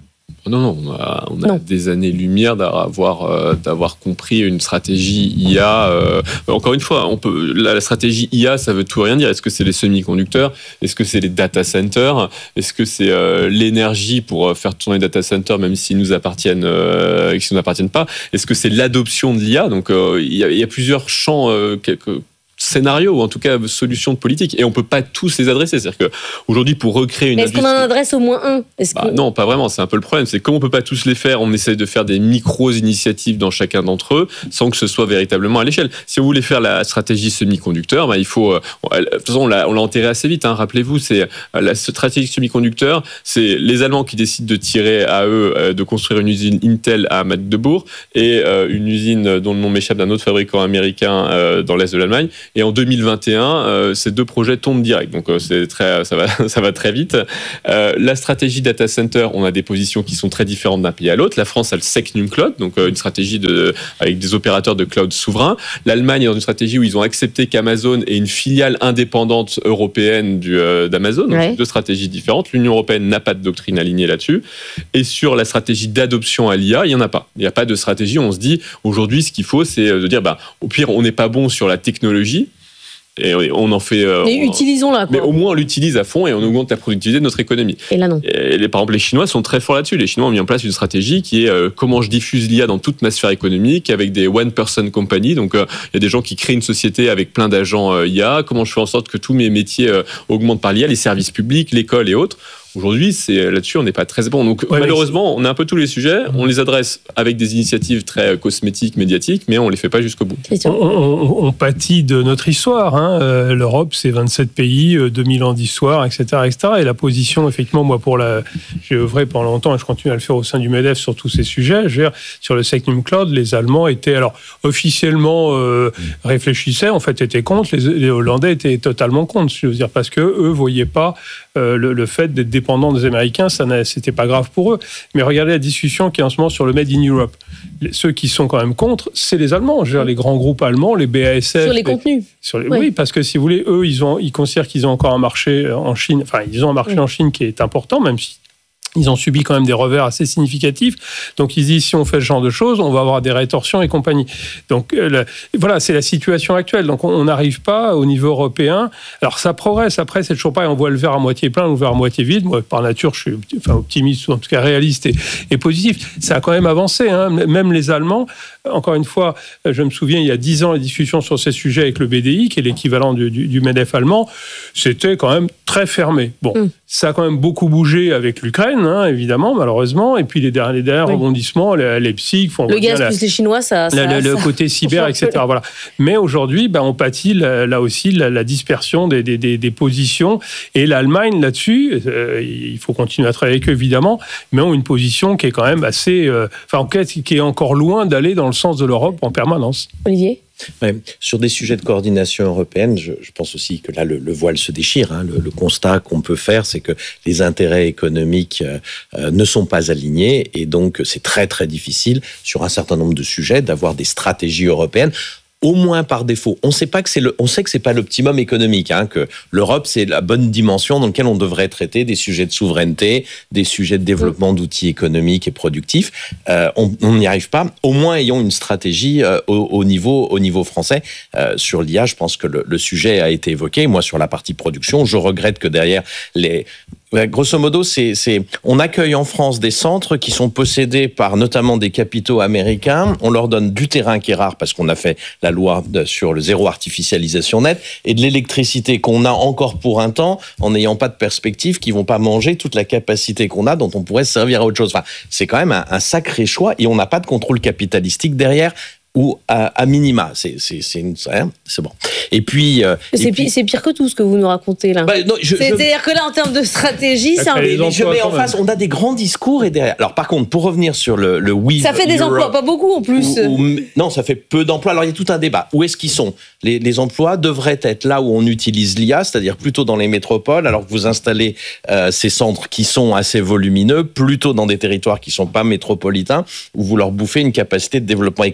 Non, non, on a, on a non. des années-lumière d'avoir, euh, d'avoir compris une stratégie I A. Euh, encore une fois, on peut, la, la stratégie I A, ça veut tout rien dire. Est-ce que c'est les semi-conducteurs ? Est-ce que c'est les data centers ? Est-ce que c'est euh, l'énergie pour faire tourner les data centers, même s'ils nous appartiennent, euh, s'ils nous appartiennent pas ? Est-ce que c'est l'adoption de l'I A ? Donc, euh, il y a, il y a plusieurs champs euh, quelques, scénarios, ou en tout cas solutions de politique, et on peut pas tous les adresser. C'est-à-dire qu'aujourd'hui, pour recréer une Mais est-ce industrie... qu'on en adresse au moins un ? Est-ce bah, que... Non, pas vraiment, c'est un peu le problème. C'est comme on peut pas tous les faire, on essaie de faire des micro-initiatives dans chacun d'entre eux, sans que ce soit véritablement à l'échelle. Si vous voulez faire la stratégie semi-conducteur, bah, il faut... De toute façon, on l'a, on l'a enterré assez vite, hein. Rappelez-vous, c'est la stratégie semi-conducteur, c'est les Allemands qui décident de tirer à eux, de construire une usine Intel à Magdebourg, et euh, une usine dont le nom m'échappe d'un autre fabricant américain euh, dans l'est de l'Allemagne, et en deux mille vingt et un, Euh, ces deux projets tombent direct, donc euh, c'est très, ça va, ça va très vite. Euh, la stratégie data center, on a des positions qui sont très différentes d'un pays à l'autre. La France a le Secnum Cloud, donc euh, une stratégie de, avec des opérateurs de cloud souverains. L'Allemagne est dans une stratégie où ils ont accepté qu'Amazon ait une filiale indépendante européenne du, euh, d'Amazon, donc ouais. deux stratégies différentes. L'Union européenne n'a pas de doctrine alignée là-dessus. Et sur la stratégie d'adoption à l'I A, il n'y en a pas. Il n'y a pas de stratégie. On se dit aujourd'hui, ce qu'il faut, c'est de dire, bah, au pire, on n'est pas bon sur la technologie. Et on en fait. Euh, mais utilisons-la, quoi. Mais au moins, on l'utilise à fond et on augmente la productivité de notre économie. Et là, non. Et les, par exemple, les Chinois sont très forts là-dessus. Les Chinois ont mis en place une stratégie qui est euh, comment je diffuse l'I A dans toute ma sphère économique avec des one-person company. Donc, il euh, y a des gens qui créent une société avec plein d'agents euh, I A. Comment je fais en sorte que tous mes métiers euh, augmentent par l'I A, les services publics, l'école et autres. Aujourd'hui, c'est, là-dessus, on n'est pas très bon. Donc, ouais, malheureusement, on a un peu tous les sujets. On les adresse avec des initiatives très cosmétiques, médiatiques, mais on ne les fait pas jusqu'au bout. On, on, on pâtit de notre histoire. Hein. Euh, L'Europe, c'est vingt-sept pays, euh, deux mille ans d'histoire, et cetera, et cetera. Et la position, effectivement, moi, pour la, j'ai œuvré pendant longtemps et je continue à le faire au sein du MEDEF sur tous ces sujets. Je veux dire, sur le Secnum Cloud, les Allemands étaient, alors, officiellement euh, réfléchissaient, en fait, étaient contre. Les, les Hollandais étaient totalement contre, je veux dire, parce qu'eux ne voyaient pas euh, le, le fait d'être dépendants des Américains, ça c'était pas grave pour eux. Mais regardez la discussion qui est en ce moment sur le Made in Europe. Les, ceux qui sont quand même contre, c'est les Allemands. Je veux dire, les grands groupes allemands, les B A S F. Sur les, les contenus. Sur les, oui. oui, parce que si vous voulez, eux, ils, ont, ils considèrent qu'ils ont encore un marché en Chine. Enfin, ils ont un marché oui. en Chine qui est important, même si ils ont subi quand même des revers assez significatifs. Donc, ils disent, si on fait ce genre de choses, on va avoir des rétorsions et compagnie. Donc, euh, le, voilà, c'est la situation actuelle. Donc, on n'arrive pas au niveau européen. Alors, ça progresse. Après, c'est toujours pareil. On voit le verre à moitié plein ou le verre à moitié vide. Moi, par nature, je suis enfin, optimiste, ou en tout cas réaliste et, et positif. Ça a quand même avancé. Hein. Même les Allemands, encore une fois, je me souviens, il y a dix ans, les discussions sur ces sujets avec le B D I, qui est l'équivalent du, du, du MEDEF allemand, c'était quand même très fermé. Bon, mm. ça a quand même beaucoup bougé avec l'Ukraine, hein, évidemment, malheureusement. Et puis les derniers, les derniers oui. rebondissements, les, les psy... Font le gaz la, plus les Chinois, ça... ça, la, ça le côté cyber, et cetera. Voilà. Mais aujourd'hui, bah, on pâtit là, là aussi la, la dispersion des, des, des, des positions. Et l'Allemagne, là-dessus, euh, il faut continuer à travailler avec eux, évidemment, mais ont une position qui est quand même assez... Euh, enfin, en fait, qui est encore loin d'aller dans le sens de l'Europe en permanence. Olivier ? Ouais, sur des sujets de coordination européenne, je, je pense aussi que là, le, le voile se déchire. Hein. Le, le constat qu'on peut faire, c'est que les intérêts économiques euh, ne sont pas alignés et donc c'est très, très difficile sur un certain nombre de sujets d'avoir des stratégies européennes. Au moins par défaut. On sait pas que c'est le, on sait que c'est pas l'optimum économique, hein, que l'Europe c'est la bonne dimension dans laquelle on devrait traiter des sujets de souveraineté, des sujets de développement d'outils économiques et productifs. Euh, on n'y arrive pas. Au moins ayons une stratégie euh, au, au niveau, au niveau français euh, sur l'I A. Je pense que le, le sujet a été évoqué. Moi sur la partie production, je regrette que derrière les grosso modo, c'est, c'est, on accueille en France des centres qui sont possédés par notamment des capitaux américains. On leur donne du terrain qui est rare parce qu'on a fait la loi de, sur le zéro artificialisation nette et de l'électricité qu'on a encore pour un temps en n'ayant pas de perspective, qui vont pas manger toute la capacité qu'on a dont on pourrait se servir à autre chose. Enfin, c'est quand même un, un sacré choix et on n'a pas de contrôle capitalistique derrière. Ou à, à minima, c'est c'est c'est, une, c'est bon. Et puis euh, c'est, et puis, pire, c'est pire que tout ce que vous nous racontez là. Bah, non, je, C'est-à-dire je... que là, en termes de stratégie, c'est un. Mais je mets en face, on a des grands discours et derrière. Alors par contre, pour revenir sur le le oui. Ça fait des Europe, emplois, pas beaucoup en plus. Ou, ou, non, ça fait peu d'emplois. Alors il y a tout un débat. Où est-ce qu'ils sont ? Les, les emplois devraient être là où on utilise l'I A, c'est-à-dire plutôt dans les métropoles, alors que vous installez euh, ces centres qui sont assez volumineux, plutôt dans des territoires qui sont pas métropolitains, où vous leur bouffez une capacité de développement économique. C'est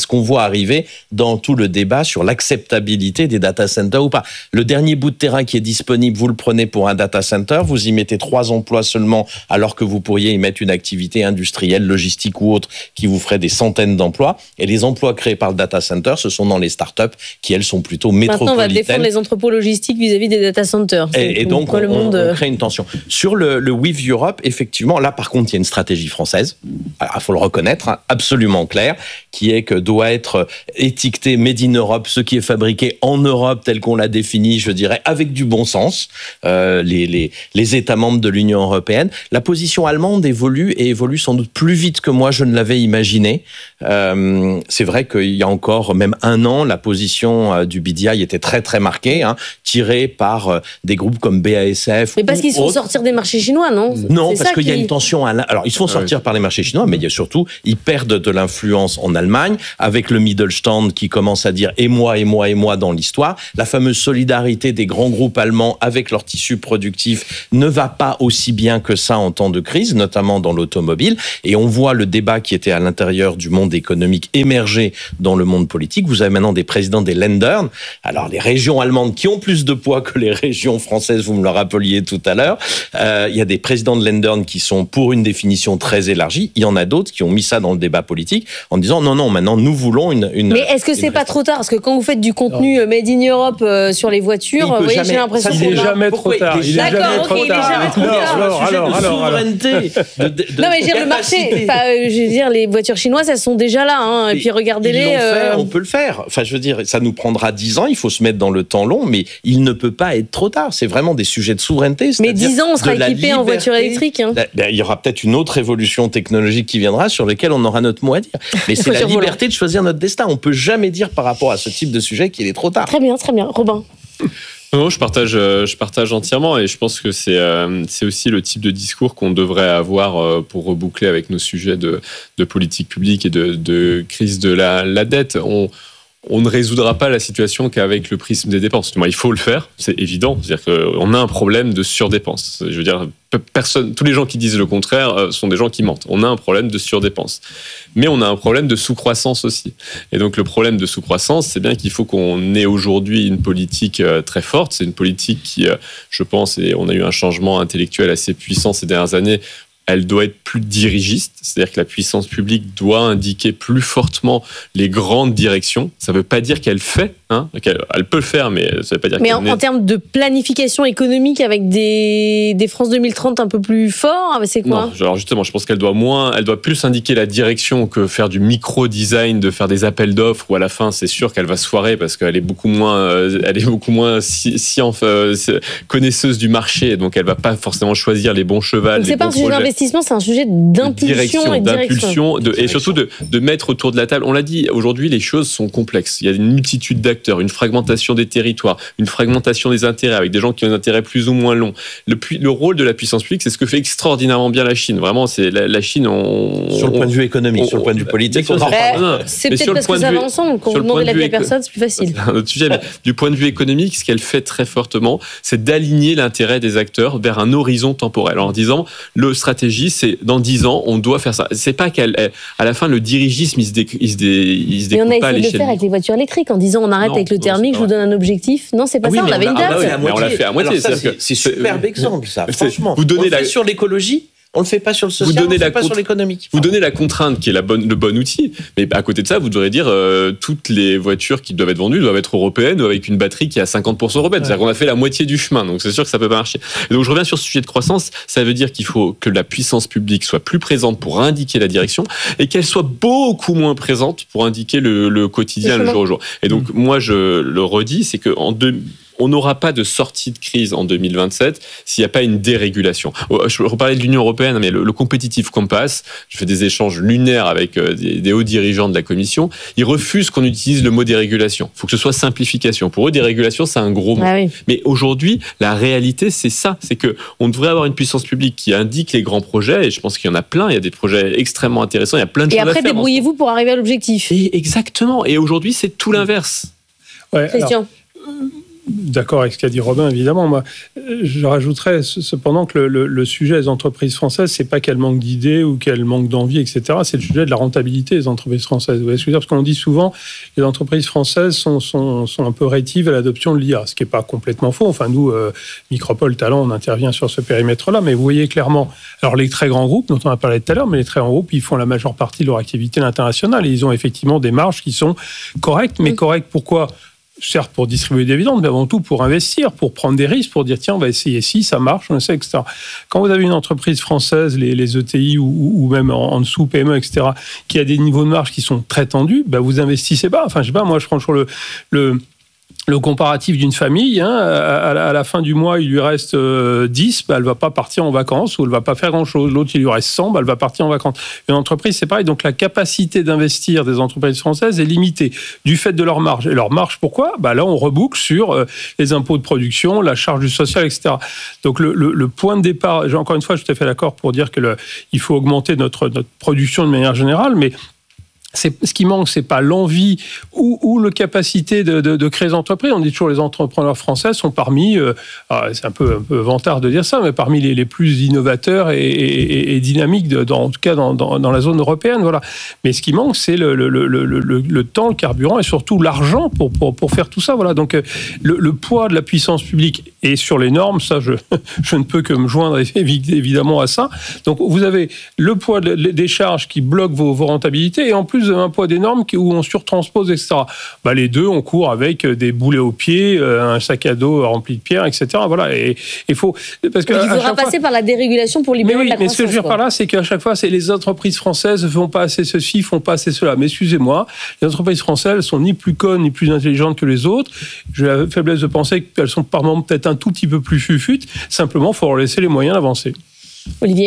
ce qu'on voit arriver dans tout le débat sur l'acceptabilité des data centers ou pas. Le dernier bout de terrain qui est disponible, vous le prenez pour un data center, vous y mettez trois emplois seulement, alors que vous pourriez y mettre une activité industrielle, logistique ou autre, qui vous ferait des centaines d'emplois. Et les emplois créés par le data center, ce sont dans les startups qui, elles, sont plutôt métropolitaines. Maintenant, on va défendre les entrepôts logistiques vis-à-vis des data centers. Et, et donc, on, le monde... on crée une tension. Sur le, le With Europe, effectivement, là, par contre, il y a une stratégie française. Alors, il faut le reconnaître, hein, absolument claire, qui est que doit être étiqueté Made in Europe, ce qui est fabriqué en Europe, tel qu'on l'a défini, je dirais, avec du bon sens, euh, les, les, les États membres de l'Union européenne. La position allemande évolue et évolue sans doute plus vite que moi, je ne l'avais imaginé. Euh, c'est vrai qu'il y a encore même un an, la position euh, du B D I était très, très marquée, hein, tirée par euh, des groupes comme B A S F. Mais parce qu'ils se font autres. sortir des marchés chinois, non? Non, c'est parce qu'il qui... y a une tension. À la... Alors, ils se font sortir ouais. par les marchés chinois, mais il y a surtout, ils perdent de l'influence en Allemagne, avec le Mittelstand qui commence à dire et moi, et moi, et moi dans l'histoire. La fameuse solidarité des grands groupes allemands avec leur tissu productif ne va pas aussi bien que ça en temps de crise, notamment dans l'automobile. Et on voit le débat qui était à l'intérieur du monde économique émerger dans le monde politique. Vous avez maintenant des présidents des Länder. Alors, les régions allemandes qui ont plus de poids que les régions françaises, vous me le rappeliez tout à l'heure. Euh, il y a des présidents de Länder qui sont pour une définition très élargie. Il y en a d'autres qui ont mis ça dans le débat politique en disant non, non, maintenant nous voulons une. une Mais est-ce que c'est pas trop tard? Parce que quand vous faites du contenu non. Made in Europe euh, sur les voitures, vous voyez, j'ai l'impression qu'il est jamais trop tard. Il est jamais trop tard. Alors, alors, alors, souveraineté. Non, mais j'ai le marché. Enfin, je veux dire, les voitures chinoises, elles sont déjà là. Hein, et puis regardez-les. Euh... On peut le faire. Enfin, je veux dire, ça nous prendra dix ans. Il faut se mettre dans le temps long, mais il ne peut pas être trop tard. C'est vraiment des sujets de souveraineté. Mais dix ans, on sera équipé en voiture électrique. Hein. Il y aura peut-être une autre évolution technologique qui viendra sur laquelle on aura notre mot à dire. Mais c'est la liberté de choisir notre destin. On peut jamais dire par rapport à ce type de sujet qu'il est trop tard. Très bien, très bien. Robin. Non, je partage, je partage entièrement et je pense que c'est, euh, c'est aussi le type de discours qu'on devrait avoir euh, pour reboucler avec nos sujets de, de politique publique et de, de crise de la, la dette. On, on ne résoudra pas la situation qu'avec le prisme des dépenses. Il faut le faire, c'est évident. C'est-à-dire qu'on a un problème de surdépense. Je veux dire, personne, tous les gens qui disent le contraire sont des gens qui mentent. On a un problème de surdépense. Mais on a un problème de sous-croissance aussi. Et donc, le problème de sous-croissance, c'est bien qu'il faut qu'on ait aujourd'hui une politique très forte. C'est une politique qui, je pense, et on a eu un changement intellectuel assez puissant ces dernières années, elle doit être plus dirigiste, c'est-à-dire que la puissance publique doit indiquer plus fortement les grandes directions. Ça ne veut pas dire qu'elle fait, hein, qu'elle elle peut le faire, mais ça ne veut pas dire mais qu'elle... Mais en, en termes de planification économique avec des, des France deux mille trente un peu plus forts, c'est quoi? Non, alors justement, je pense qu'elle doit moins, elle doit plus indiquer la direction que faire du micro-design, de faire des appels d'offres, où à la fin, c'est sûr qu'elle va se foirer parce qu'elle est beaucoup moins, elle est beaucoup moins si, si, euh, connaisseuse du marché, donc elle ne va pas forcément choisir les bons chevals, les bons projets. C'est un sujet d'impulsion et de d'impulsion de, et surtout de, de mettre autour de la table. On l'a dit, aujourd'hui, les choses sont complexes. Il y a une multitude d'acteurs, une fragmentation des territoires, une fragmentation des intérêts avec des gens qui ont des intérêts plus ou moins longs. Le, le rôle de la puissance publique, c'est ce que fait extraordinairement bien la Chine. Vraiment, c'est la, la Chine. On, sur le point de vue économique, on, sur le point de vue politique, on, on bah, c'est mais peut-être parce que ça va ensemble. Quand vous demandez l'avis à personne, c'est plus facile. C'est un autre sujet. Mais du point de vue économique, ce qu'elle fait très fortement, c'est d'aligner l'intérêt des acteurs vers un horizon temporel en disant le stratégie, c'est dans dix ans, on doit faire ça. C'est pas qu'à la fin, le dirigisme, il se, dé, il se, dé, il se découpe pas à l'échelle. Mais on a essayé de le faire avec les voitures électriques en disant on arrête non, avec le thermique, non, je vous donne un objectif. Non, c'est pas ah, ça, oui, on avait on a, une date. Ah, oui, mais on l'a fait à moitié. Alors ça, c'est, c'est superbe exemple, ça, franchement. Vous donnez on le fait la... sur l'écologie. On le fait pas sur le social, vous donnez on le fait la pas contre... sur l'économique. Vous donnez la contrainte qui est la bonne, le bon outil, mais à côté de ça, vous devrez dire euh, toutes les voitures qui doivent être vendues doivent être européennes ou avec une batterie qui est à cinquante pour cent européenne. Ouais. C'est-à-dire qu'on a fait la moitié du chemin, donc c'est sûr que ça peut pas marcher. Et donc je reviens sur ce sujet de croissance, ça veut dire qu'il faut que la puissance publique soit plus présente pour indiquer la direction et qu'elle soit beaucoup moins présente pour indiquer le, le quotidien, le jour au jour. Et donc mmh. moi je le redis, c'est que en deux on n'aura pas de sortie de crise en deux mille vingt-sept s'il n'y a pas une dérégulation. Je reparlais de l'Union européenne, mais le, le Competitive Compass, je fais des échanges lunaires avec des, des hauts dirigeants de la Commission, ils refusent qu'on utilise le mot dérégulation. Il faut que ce soit simplification. Pour eux, dérégulation, c'est un gros mot. Ah oui. Mais aujourd'hui, la réalité, c'est ça. C'est qu'on devrait avoir une puissance publique qui indique les grands projets, et je pense qu'il y en a plein. Il y a des projets extrêmement intéressants, il y a plein de et choses à faire. Et après, débrouillez-vous pour arriver à l'objectif. Et exactement. Et aujourd'hui, c'est tout l'inverse. Ouais, Christian alors... D'accord avec ce qu'a dit Robin, évidemment. Moi, je rajouterais cependant que le, le, le sujet des entreprises françaises, c'est pas qu'elles manquent d'idées ou qu'elles manquent d'envie, et cetera. C'est le sujet de la rentabilité des entreprises françaises. Vous voyez ce que je veux dire ? Parce qu'on dit souvent, les entreprises françaises sont, sont, sont un peu rétives à l'adoption de l'I A, ce qui n'est pas complètement faux. Enfin, nous, euh, Micropole Talent, on intervient sur ce périmètre-là, mais vous voyez clairement, alors les très grands groupes, dont on a parlé tout à l'heure, mais les très grands groupes, ils font la majeure partie de leur activité à l'international et ils ont effectivement des marges qui sont correctes. Mais correctes pourquoi ? Certes pour distribuer des dividendes, mais avant tout pour investir, pour prendre des risques, pour dire tiens, on va essayer si, ça marche, on essaie, et cetera. Quand vous avez une entreprise française, les, les E T I ou, ou même en, en dessous, P M E, et cetera, qui a des niveaux de marge qui sont très tendus, ben vous investissez pas. Enfin, je sais pas, moi je prends toujours le... le Le comparatif d'une famille, hein, à, la, à la fin du mois, il lui reste euh, dix, bah, elle ne va pas partir en vacances ou elle ne va pas faire grand-chose. L'autre, il lui reste cent, bah, elle va partir en vacances. Une entreprise, c'est pareil. Donc, la capacité d'investir des entreprises françaises est limitée du fait de leur marge. Et leur marge, pourquoi ? Bah, là, on reboucle sur euh, les impôts de production, la charge du social, et cetera. Donc, le, le, le point de départ, encore une fois, je suis tout à fait d'accord pour dire qu'il faut augmenter notre, notre production de manière générale, mais c'est, ce qui manque, c'est pas l'envie ou, ou la capacité de, de, de créer des entreprises. On dit toujours les entrepreneurs français sont parmi, euh, c'est un peu, un peu vantard de dire ça, mais parmi les, les plus innovateurs et, et, et dynamiques, de, dans, en tout cas dans, dans, dans la zone européenne. Voilà. Mais ce qui manque, c'est le, le, le, le, le, le temps, le carburant et surtout l'argent pour, pour, pour faire tout ça. Voilà. Donc le, le poids de la puissance publique et sur les normes, ça, je, je ne peux que me joindre évidemment à ça. Donc vous avez le poids de, des charges qui bloquent vos, vos rentabilités et en plus un poids des normes où on surtranspose, et cetera. Bah, les deux, on court avec des boulets aux pieds, un sac à dos rempli de pierres, et cetera. Voilà. Et il faut. Parce que il faudra passer fois... par la dérégulation pour libérer mais oui, de la croissance. Mais ce que je veux dire par là, c'est qu'à chaque fois, c'est les entreprises françaises ne font pas assez ceci, ne font pas assez cela. Mais excusez-moi, les entreprises françaises ne sont ni plus connes, ni plus intelligentes que les autres. J'ai la faiblesse de penser qu'elles sont par moments peut-être un tout petit peu plus fufutes. Simplement, il faut leur laisser les moyens d'avancer. Olivier ?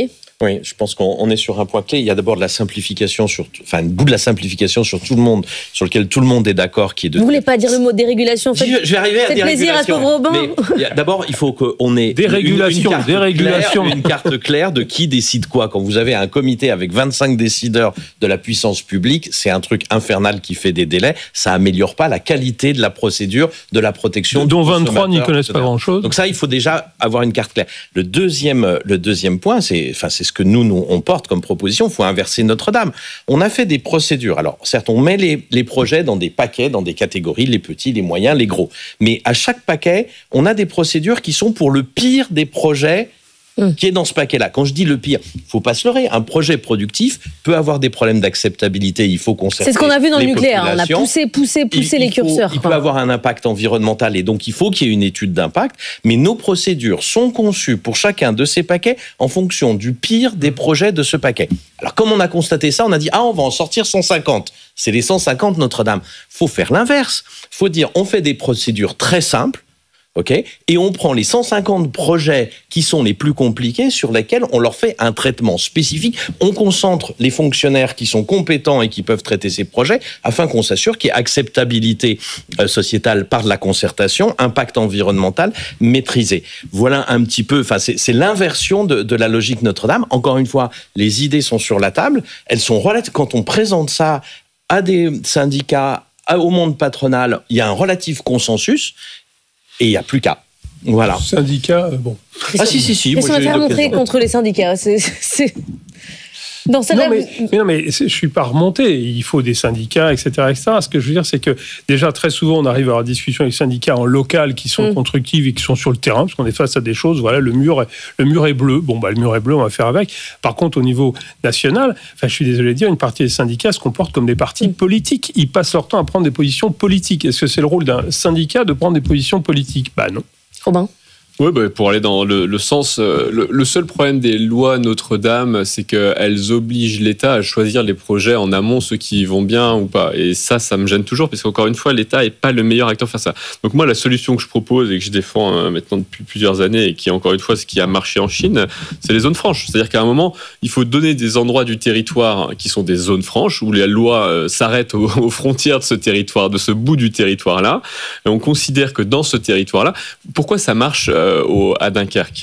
Oui, je pense qu'on est sur un point clé. Il y a d'abord de la simplification, sur, enfin, un bout de la simplification sur tout le monde, sur lequel tout le monde est d'accord. Qui est de... Vous voulez pas dire le mot dérégulation en fait, Je vais arriver à c'est plaisir à pauvre Robin. Mais d'abord, il faut qu'on ait dérégulation, une, une, carte dérégulation. Claire, une carte claire de qui décide quoi. Quand vous avez un comité avec vingt-cinq décideurs de la puissance publique, c'est un truc infernal qui fait des délais. Ça améliore pas la qualité de la procédure, de la protection. Dont vingt-trois n'y connaissent pas grand-chose. Donc ça, il faut déjà avoir une carte claire. Le deuxième, le deuxième point, c'est, enfin, c'est ce que nous, nous on porte comme proposition, il faut inverser Notre-Dame. On a fait des procédures. Alors, certes, on met les, les projets dans des paquets, dans des catégories, les petits, les moyens, les gros. Mais à chaque paquet, on a des procédures qui sont pour le pire des projets qui est dans ce paquet-là. Quand je dis le pire, il ne faut pas se leurrer. Un projet productif peut avoir des problèmes d'acceptabilité. Il faut conserver. C'est ce qu'on a vu dans le nucléaire. On a poussé, poussé, poussé il, les il faut, curseurs. Il quoi. peut avoir un impact environnemental et donc il faut qu'il y ait une étude d'impact. Mais nos procédures sont conçues pour chacun de ces paquets en fonction du pire des projets de ce paquet. Alors, comme on a constaté ça, on a dit ah, on va en sortir cent cinquante. C'est les cent cinquante Notre-Dame. Il faut faire l'inverse. Il faut dire on fait des procédures très simples. Okay, et on prend les cent cinquante projets qui sont les plus compliqués sur lesquels on leur fait un traitement spécifique. On concentre les fonctionnaires qui sont compétents et qui peuvent traiter ces projets afin qu'on s'assure qu'il y ait acceptabilité euh, sociétale par de la concertation, impact environnemental maîtrisé. Voilà un petit peu, enfin c'est, c'est l'inversion de, de la logique Notre-Dame. Encore une fois, les idées sont sur la table. Elles sont relatives. Quand on présente ça à des syndicats, au monde patronal, il y a un relatif consensus. Et il n'y a plus qu'à. Voilà. Syndicats, bon. Ah si, si, si. Ils sont intermontrés contre les syndicats. C'est... c'est... Dans non, mais, mais non, mais je ne suis pas remonté. Il faut des syndicats, et cetera, et cetera. Ce que je veux dire, c'est que déjà, très souvent, on arrive à avoir des discussions avec les syndicats en local qui sont mmh. constructives et qui sont sur le terrain, parce qu'on est face à des choses. Voilà, le mur est, le mur est bleu. Bon, bah, le mur est bleu, on va faire avec. Par contre, au niveau national, enfin, je suis désolé de dire, une partie des syndicats se comportent comme des partis mmh. politiques. Ils passent leur temps à prendre des positions politiques. Est-ce que c'est le rôle d'un syndicat de prendre des positions politiques ? Bah non. Robin ? Oui, bah, pour aller dans le, le sens, euh, le, le seul problème des lois Notre-Dame, c'est qu'elles obligent l'État à choisir les projets en amont, ceux qui vont bien ou pas. Et ça, ça me gêne toujours, parce qu'encore une fois, l'État n'est pas le meilleur acteur pour faire ça. Donc moi, la solution que je propose et que je défends euh, maintenant depuis plusieurs années, et qui est encore une fois ce qui a marché en Chine, c'est les zones franches. C'est-à-dire qu'à un moment, il faut donner des endroits du territoire qui sont des zones franches, où la loi euh, s'arrête aux, aux frontières de ce territoire, de ce bout du territoire-là. Et on considère que dans ce territoire-là, pourquoi ça marche euh, Au, à Dunkerque.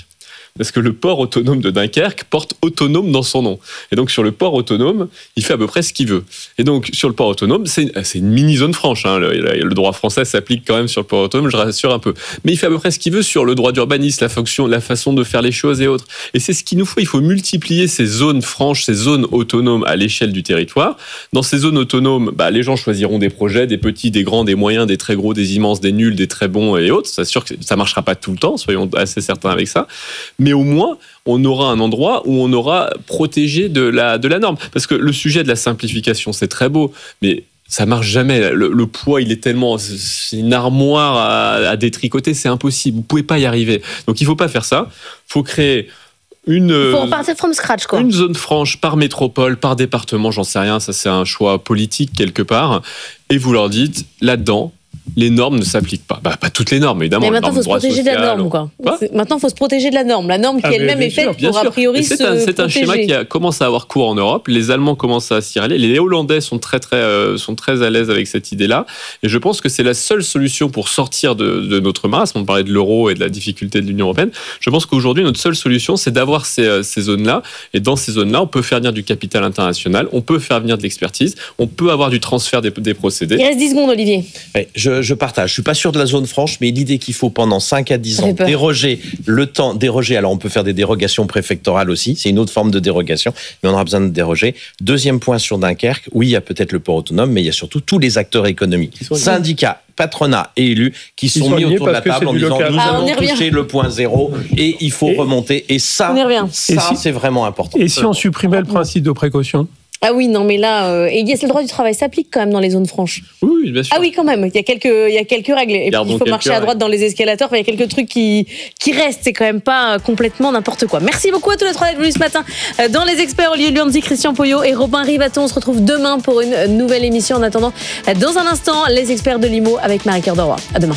Parce que le port autonome de Dunkerque porte autonome dans son nom. Et donc, sur le port autonome, il fait à peu près ce qu'il veut. Et donc, sur le port autonome, c'est, c'est une mini-zone franche. Hein. Le, le droit français s'applique quand même sur le port autonome, je rassure un peu. Mais il fait à peu près ce qu'il veut sur le droit d'urbanisme, la fonction, la façon de faire les choses et autres. Et c'est ce qu'il nous faut. Il faut multiplier ces zones franches, ces zones autonomes à l'échelle du territoire. Dans ces zones autonomes, bah, les gens choisiront des projets, des petits, des grands, des moyens, des très gros, des immenses, des nuls, des très bons et autres. C'est sûr que ça marchera pas tout le temps, soyons assez certains avec ça. Mais au moins, on aura un endroit où on aura protégé de la, de la norme. Parce que le sujet de la simplification, c'est très beau, mais ça marche jamais. Le, le poids, il est tellement... C'est une armoire à, à détricoter, c'est impossible. Vous pouvez pas y arriver. Donc, il faut pas faire ça. Il faut créer une... Il faut repartir from scratch, quoi. Une zone franche par métropole, par département, j'en sais rien. Ça, c'est un choix politique, quelque part. Et vous leur dites, là-dedans, les normes ne s'appliquent pas. Bah, pas toutes les normes, évidemment. Mais maintenant, il faut se protéger de la norme, quoi. quoi maintenant, il faut se protéger de la norme. La norme qui ah, elle-même est faite sûr, pour, sûr. a priori, se c'est un, c'est protéger. un schéma qui a, commence à avoir cours en Europe. Les Allemands commencent à s'y aller. Les Hollandais sont très, très, euh, sont très à l'aise avec cette idée-là. Et je pense que c'est la seule solution pour sortir de, de notre marasme. On parlait de l'euro et de la difficulté de l'Union européenne. Je pense qu'aujourd'hui, notre seule solution, c'est d'avoir ces, ces zones-là. Et dans ces zones-là, on peut faire venir du capital international, on peut faire venir de l'expertise, on peut avoir du transfert des, des procédés. Il reste dix secondes, Olivier. Ouais, je, je partage. Je suis pas sûr de la zone franche, mais l'idée qu'il faut pendant cinq à dix ans déroger le temps, déroger, alors on peut faire des dérogations préfectorales aussi, c'est une autre forme de dérogation, mais on aura besoin de déroger. Deuxième point sur Dunkerque, oui, il y a peut-être le port autonome, mais il y a surtout tous les acteurs économiques, syndicats, patronat et élus qui sont, sont mis autour de la table en disant local. nous ah, allons toucher le point zéro et il faut et, remonter. Et ça, ça et si, c'est vraiment important. Et si on supprimait le principe de précaution ? Ah oui, non, mais là, euh, et yes, le droit du travail s'applique quand même dans les zones franches. Oui, bien sûr. Ah oui, quand même. Il y a quelques, il y a quelques règles. Et puis, il faut marcher à droite dans les escalators. Enfin, il y a quelques trucs qui, qui restent. C'est quand même pas complètement n'importe quoi. Merci beaucoup à tous les trois d'être venus ce matin dans Les Experts. Olivier Luanzi, Christian Poyot et Robin Rivaton. On se retrouve demain pour une nouvelle émission. En attendant, dans un instant, Les Experts de l'I M O avec Marie-Cœur de Roy. À demain.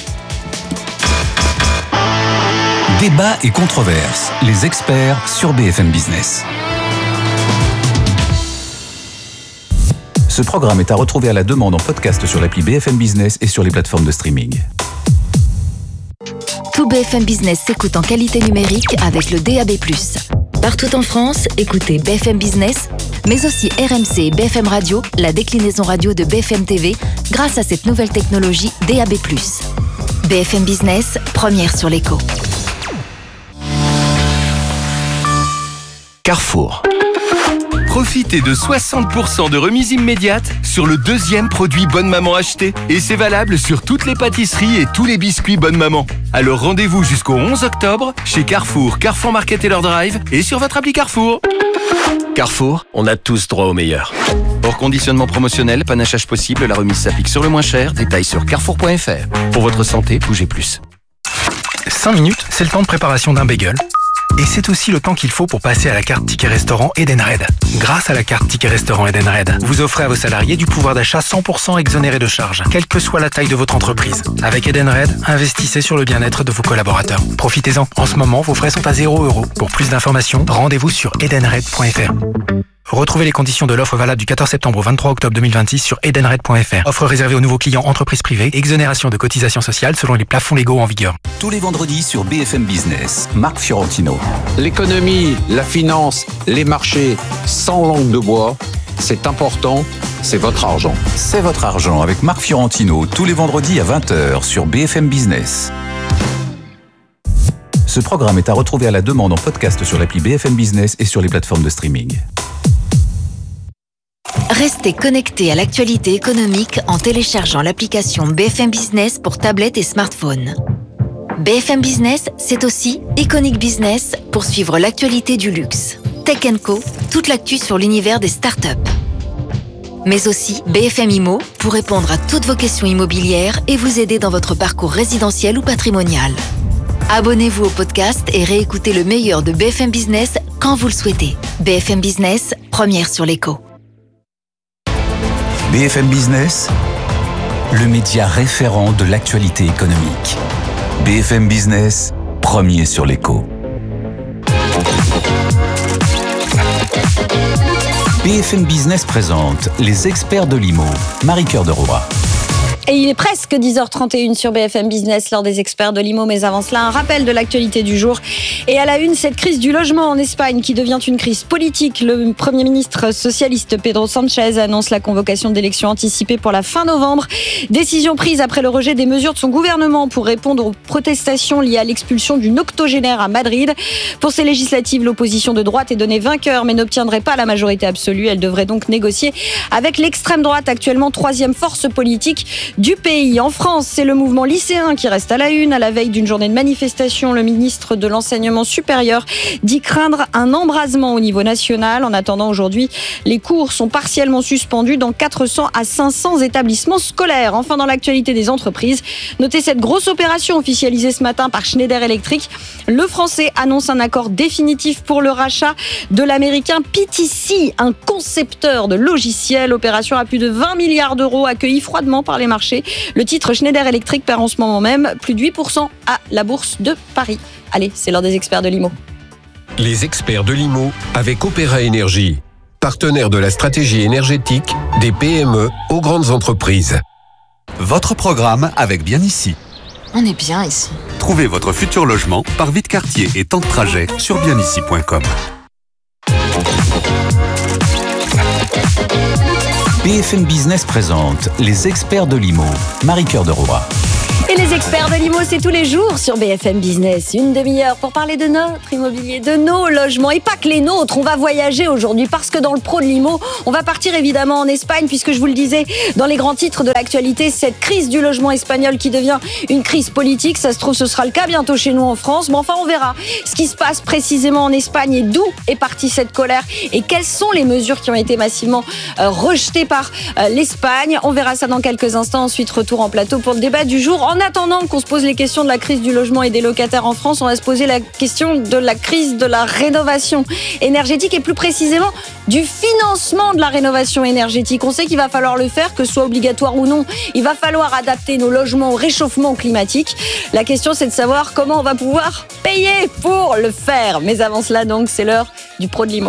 Débat et controverses. Les Experts sur B F M Business. Ce programme est à retrouver à la demande en podcast sur l'appli B F M Business et sur les plateformes de streaming. Tout B F M Business s'écoute en qualité numérique avec le D A B plus. Partout en France, écoutez B F M Business, mais aussi R M C et B F M Radio, la déclinaison radio de B F M T V, grâce à cette nouvelle technologie D A B plus. B F M Business, première sur l'écho. Carrefour. Profitez de soixante pour cent de remise immédiate sur le deuxième produit Bonne Maman acheté. Et c'est valable sur toutes les pâtisseries et tous les biscuits Bonne Maman. Alors rendez-vous jusqu'au onze octobre chez Carrefour, Carrefour Market et leur Drive et sur votre appli Carrefour. Carrefour, on a tous droit au meilleur. Hors conditionnement promotionnel, panachage possible, la remise s'applique sur le moins cher. Détails sur carrefour point f r. Pour votre santé, bougez plus. cinq minutes, c'est le temps de préparation d'un bagel. Et c'est aussi le temps qu'il faut pour passer à la carte Ticket Restaurant Edenred. Grâce à la carte Ticket Restaurant Edenred, vous offrez à vos salariés du pouvoir d'achat cent pour cent exonéré de charges, quelle que soit la taille de votre entreprise. Avec Edenred, investissez sur le bien-être de vos collaborateurs. Profitez-en. En ce moment, vos frais sont à zéro euro. Pour plus d'informations, rendez-vous sur edenred point f r. Retrouvez les conditions de l'offre valable du quatorze septembre au vingt-trois octobre deux mille vingt-six sur edenred point f r. Offre réservée aux nouveaux clients entreprises privées. Exonération de cotisations sociales selon les plafonds légaux en vigueur. Tous les vendredis sur B F M Business, Marc Fiorentino. L'économie, la finance, les marchés, sans langue de bois, c'est important, c'est votre argent. C'est votre argent avec Marc Fiorentino, tous les vendredis à vingt heures sur B F M Business. Ce programme est à retrouver à la demande en podcast sur l'appli B F M Business et sur les plateformes de streaming. Restez connectés à l'actualité économique en téléchargeant l'application B F M Business pour tablettes et smartphones. B F M Business, c'est aussi Iconic Business pour suivre l'actualité du luxe. Tech and Co, toute l'actu sur l'univers des startups. Mais aussi B F M I M O pour répondre à toutes vos questions immobilières et vous aider dans votre parcours résidentiel ou patrimonial. Abonnez-vous au podcast et réécoutez le meilleur de B F M Business quand vous le souhaitez. B F M Business, première sur l'écho. B F M Business, le média référent de l'actualité économique. B F M Business, premier sur l'écho. B F M Business présente Les Experts de l'I M O, Marie-Cœur de Roy. Et il est presque dix heures trente et une sur B F M Business, lors des experts de l'I M O. Mais avant cela, un rappel de l'actualité du jour. Et à la une, cette crise du logement en Espagne qui devient une crise politique. Le Premier ministre socialiste Pedro Sánchez annonce la convocation d'élections anticipées pour la fin novembre. Décision prise après le rejet des mesures de son gouvernement pour répondre aux protestations liées à l'expulsion d'une octogénaire à Madrid. Pour ces législatives, l'opposition de droite est donnée vainqueur mais n'obtiendrait pas la majorité absolue. Elle devrait donc négocier avec l'extrême droite, actuellement troisième force politique du pays. En France, c'est le mouvement lycéen qui reste à la une. À la veille d'une journée de manifestation, le ministre de l'Enseignement supérieur dit craindre un embrasement au niveau national. En attendant, aujourd'hui, les cours sont partiellement suspendus dans quatre cents à cinq cents établissements scolaires. Enfin, dans l'actualité des entreprises, notez cette grosse opération officialisée ce matin par Schneider Electric. Le français annonce un accord définitif pour le rachat de l'américain P T C, un concepteur de logiciels. Opération à plus de vingt milliards d'euros, accueillie froidement par les marchés. Le titre Schneider Electric perd en ce moment même plus de huit pour cent à la bourse de Paris. Allez, c'est l'heure des experts de l'I M O. Les experts de l'I M O avec Opéra Énergie, partenaire de la stratégie énergétique des P M E aux grandes entreprises. Votre programme avec Bien Ici. On est bien ici. Trouvez votre futur logement par vie de quartier et temps de trajet sur bien ici point com. B F M Business présente les experts de l'I M O. Marie-Cœur de Roy. Et les experts de l'I M O, c'est tous les jours sur B F M Business. Une demi-heure pour parler de notre immobilier, de nos logements. Et pas que les nôtres, on va voyager aujourd'hui parce que dans le pro de l'I M O, on va partir évidemment en Espagne puisque je vous le disais dans les grands titres de l'actualité, cette crise du logement espagnol qui devient une crise politique. Ça se trouve, ce sera le cas bientôt chez nous en France. Mais enfin, on verra ce qui se passe précisément en Espagne et d'où est partie cette colère et quelles sont les mesures qui ont été massivement euh, rejetées par euh, l'Espagne. On verra ça dans quelques instants. Ensuite, retour en plateau pour le débat du jour. En attendant qu'on se pose les questions de la crise du logement et des locataires en France, on va se poser la question de la crise de la rénovation énergétique et plus précisément du financement de la rénovation énergétique. On sait qu'il va falloir le faire, que ce soit obligatoire ou non. Il va falloir adapter nos logements au réchauffement climatique. La question, c'est de savoir comment on va pouvoir payer pour le faire. Mais avant cela, donc, c'est l'heure du pro de l'I M O.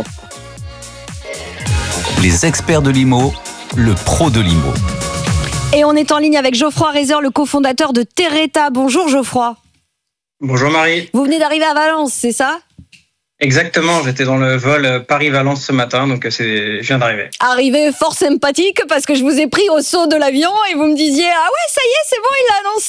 Les experts de l'I M O, le pro de l'I M O. Et on est en ligne avec Geoffroy Reiser, le cofondateur de Terreta. Bonjour Geoffroy. Bonjour Marie. Vous venez d'arriver à Valence, c'est ça ? Exactement, j'étais dans le vol Paris-Valence ce matin, donc c'est, je viens d'arriver. Arrivé fort sympathique parce que je vous ai pris au saut de l'avion et vous me disiez « Ah ouais, ça y est, c'est bon, il l'a annoncé !»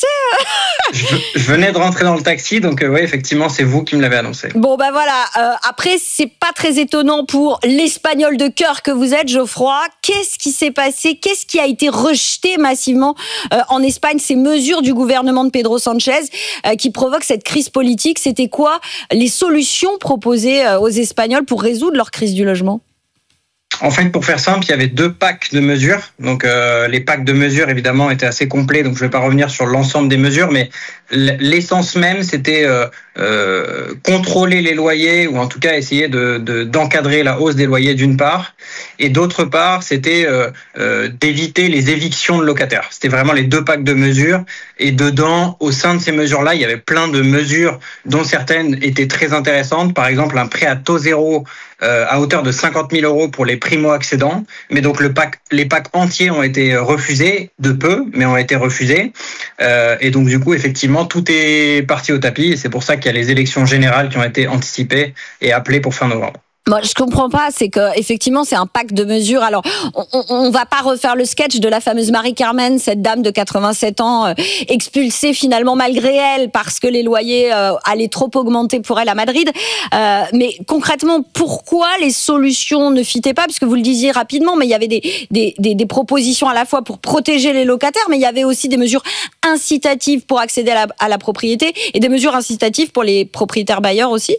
je, je venais de rentrer dans le taxi, donc euh, oui, effectivement, c'est vous qui me l'avez annoncé. Bon, ben voilà, euh, après, c'est pas très étonnant pour l'espagnol de cœur que vous êtes, Geoffroy. Qu'est-ce qui s'est passé ? Qu'est-ce qui a été rejeté massivement euh, en Espagne ? Ces mesures du gouvernement de Pedro Sánchez euh, qui provoquent cette crise politique, c'était quoi les solutions proposées aux Espagnols pour résoudre leur crise du logement ? En fait, pour faire simple, il y avait deux packs de mesures. Donc, euh, les packs de mesures, évidemment, étaient assez complets. Donc, je ne vais pas revenir sur l'ensemble des mesures, mais l'essence même, c'était euh, euh, contrôler les loyers ou en tout cas essayer de, de, d'encadrer la hausse des loyers d'une part. Et d'autre part, c'était euh, euh, d'éviter les évictions de locataires. C'était vraiment les deux packs de mesures. Et dedans, au sein de ces mesures-là, il y avait plein de mesures dont certaines étaient très intéressantes. Par exemple, un prêt à taux zéro euh, à hauteur de cinquante mille euros pour les primo-accédants. Mais donc, le pack, les packs entiers ont été refusés, de peu, mais ont été refusés. Euh, et donc, du coup, effectivement, tout est parti au tapis. Et c'est pour ça qu'il y a les élections générales qui ont été anticipées et appelées pour fin novembre. Moi, je comprends pas, c'est que effectivement, c'est un pack de mesures. Alors, on, on, on va pas refaire le sketch de la fameuse Marie-Carmen, cette dame de quatre-vingt-sept ans, euh, expulsée finalement malgré elle parce que les loyers euh, allaient trop augmenter pour elle à Madrid. Euh, mais concrètement, pourquoi les solutions ne fitaient pas ? Parce que vous le disiez rapidement, mais il y avait des, des, des, des propositions à la fois pour protéger les locataires, mais il y avait aussi des mesures incitatives pour accéder à la, à la propriété et des mesures incitatives pour les propriétaires bailleurs aussi.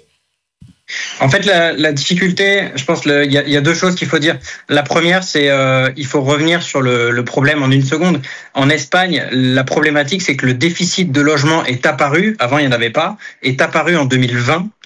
En fait, la, la difficulté, je pense qu'il y, y a deux choses qu'il faut dire. La première, c'est euh, il faut revenir sur le, le problème en une seconde. En Espagne, la problématique, c'est que le déficit de logement est apparu, avant il n'y en avait pas, est apparu en deux mille vingt.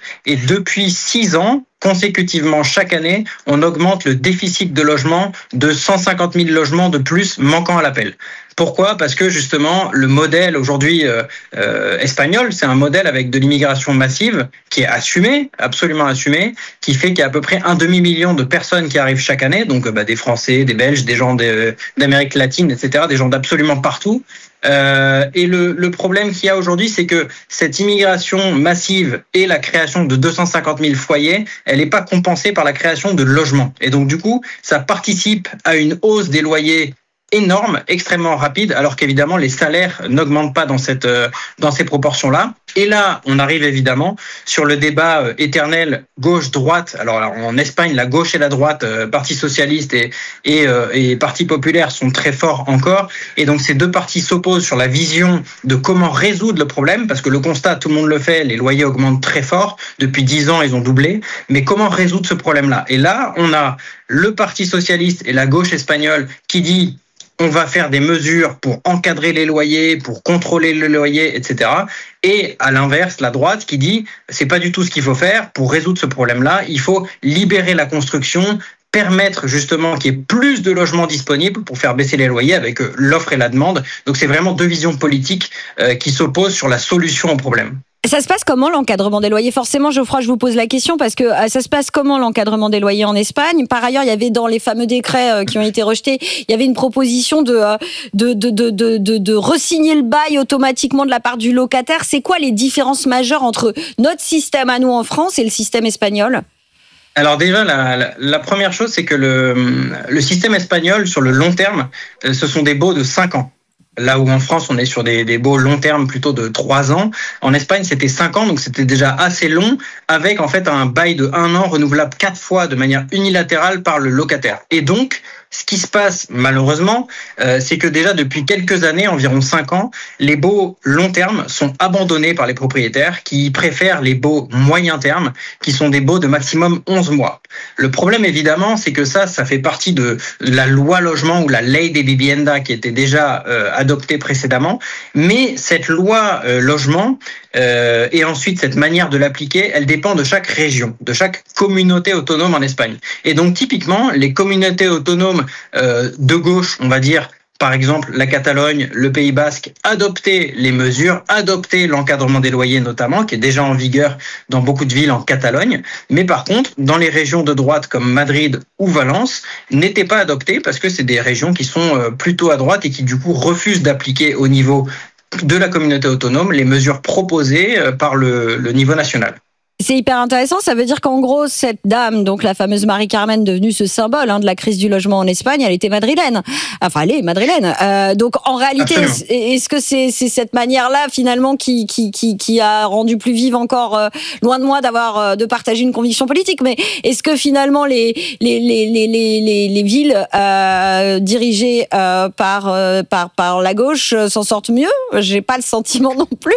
Et depuis six ans, consécutivement, chaque année, on augmente le déficit de logement de cent cinquante mille logements de plus manquant à l'appel. Pourquoi ? Parce que justement, le modèle aujourd'hui euh, euh, espagnol, c'est un modèle avec de l'immigration massive qui est assumé, absolument assumé, qui fait qu'il y a à peu près un demi-million de personnes qui arrivent chaque année, donc bah, des Français, des Belges, des gens de, d'Amérique latine, et cetera, des gens d'absolument partout. Euh, et le, le problème qu'il y a aujourd'hui, c'est que cette immigration massive et la création de deux cent cinquante mille foyers, elle n'est pas compensée par la création de logements. Et donc, du coup, ça participe à une hausse des loyers énorme, extrêmement rapide, alors qu'évidemment les salaires n'augmentent pas dans cette euh, dans ces proportions-là. Et là, on arrive évidemment sur le débat euh, éternel gauche-droite. Alors, alors en Espagne, la gauche et la droite, euh, Parti socialiste et et, euh, et Parti populaire sont très forts encore. Et donc ces deux partis s'opposent sur la vision de comment résoudre le problème, parce que le constat, tout le monde le fait, les loyers augmentent très fort. Depuis dix ans, ils ont doublé. Mais comment résoudre ce problème-là ? Et là, on a le Parti socialiste et la gauche espagnole qui dit on va faire des mesures pour encadrer les loyers, pour contrôler les loyers, et cetera. Et à l'inverse, la droite qui dit c'est pas du tout ce qu'il faut faire pour résoudre ce problème-là. Il faut libérer la construction, permettre justement qu'il y ait plus de logements disponibles pour faire baisser les loyers avec l'offre et la demande. Donc c'est vraiment deux visions politiques euh, qui s'opposent sur la solution au problème. Ça se passe comment l'encadrement des loyers ? Forcément, Geoffroy, je vous pose la question parce que euh, ça se passe comment l'encadrement des loyers en Espagne ? Par ailleurs, il y avait dans les fameux décrets euh, qui ont été rejetés, il y avait une proposition de, euh, de, de, de, de, de, de re-signer le bail automatiquement de la part du locataire. C'est quoi les différences majeures entre notre système à nous en France et le système espagnol ? Alors déjà, la, la, la première chose, c'est que le, le système espagnol, sur le long terme, euh, ce sont des baux de cinq ans. Là où en France, on est sur des, des baux long terme plutôt de trois ans. En Espagne, c'était cinq ans, donc c'était déjà assez long, avec en fait un bail de un an renouvelable quatre fois de manière unilatérale par le locataire. Et donc, ce qui se passe malheureusement, euh, c'est que déjà depuis quelques années, environ cinq ans, les baux long terme sont abandonnés par les propriétaires qui préfèrent les baux moyen terme, qui sont des baux de maximum onze mois. Le problème évidemment, c'est que ça, ça fait partie de la loi logement ou la ley de vivienda qui était déjà euh, adoptée précédemment. Mais cette loi euh, logement euh, et ensuite cette manière de l'appliquer, elle dépend de chaque région, de chaque communauté autonome en Espagne. Et donc typiquement, les communautés autonomes Euh, de gauche, on va dire, par exemple la Catalogne, le Pays Basque, adopter les mesures, adopter l'encadrement des loyers notamment, qui est déjà en vigueur dans beaucoup de villes en Catalogne, mais par contre, dans les régions de droite comme Madrid ou Valence, n'étaient pas adoptés parce que c'est des régions qui sont plutôt à droite et qui du coup refusent d'appliquer au niveau de la communauté autonome les mesures proposées par le, le niveau national. C'est hyper intéressant, ça veut dire qu'en gros, cette dame, donc la fameuse Marie-Carmen, devenue ce symbole hein, de la crise du logement en Espagne, elle était madrilène. Enfin, elle est madrilène. Euh, donc, en réalité, est-ce, est-ce que c'est, c'est cette manière-là, finalement, qui, qui, qui, qui a rendu plus vive encore, euh, loin de moi d'avoir, euh, de partager une conviction politique, mais est-ce que finalement, les, les, les, les, les, les villes euh, dirigées euh, par, euh, par, par la gauche euh, s'en sortent mieux ? J'ai pas le sentiment non plus.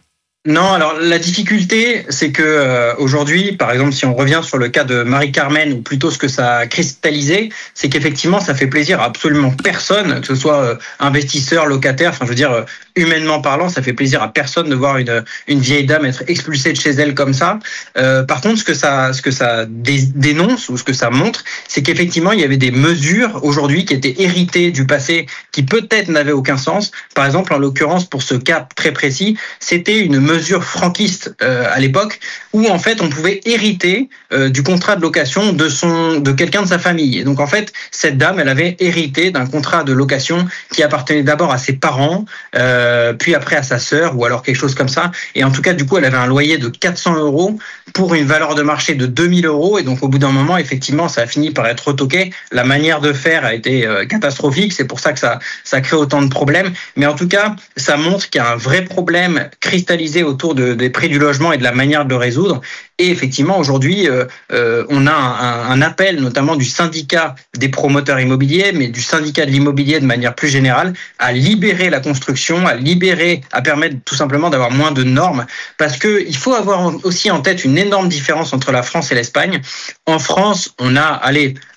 Non, alors la difficulté, c'est que euh, aujourd'hui, par exemple, si on revient sur le cas de Marie-Carmen, ou plutôt ce que ça a cristallisé, c'est qu'effectivement, ça fait plaisir à absolument personne, que ce soit euh, investisseur, locataire, enfin, je veux dire, euh, humainement parlant, ça fait plaisir à personne de voir une une vieille dame être expulsée de chez elle comme ça. Euh, par contre, ce que ça ce que ça dé- dénonce ou ce que ça montre, c'est qu'effectivement, il y avait des mesures aujourd'hui qui étaient héritées du passé, qui peut-être n'avaient aucun sens. Par exemple, en l'occurrence, pour ce cas très précis, c'était une mesure franquiste euh, à l'époque où en fait on pouvait hériter euh, du contrat de location de son de quelqu'un de sa famille. Et donc en fait cette dame, elle avait hérité d'un contrat de location qui appartenait d'abord à ses parents, euh, puis après à sa sœur ou alors quelque chose comme ça. Et en tout cas du coup elle avait un loyer de quatre cents euros pour une valeur de marché de deux mille euros. Et donc au bout d'un moment effectivement ça a fini par être retoqué. La manière de faire a été euh, catastrophique. C'est pour ça que ça ça crée autant de problèmes. Mais en tout cas ça montre qu'il y a un vrai problème cristallisé autour de, des prix du logement et de la manière de le résoudre. Et effectivement, aujourd'hui, euh, euh, on a un, un appel, notamment du syndicat des promoteurs immobiliers, mais du syndicat de l'immobilier de manière plus générale, à libérer la construction, à libérer, à permettre tout simplement d'avoir moins de normes. Parce que il faut avoir aussi en tête une énorme différence entre la France et l'Espagne. En France, on a, allez,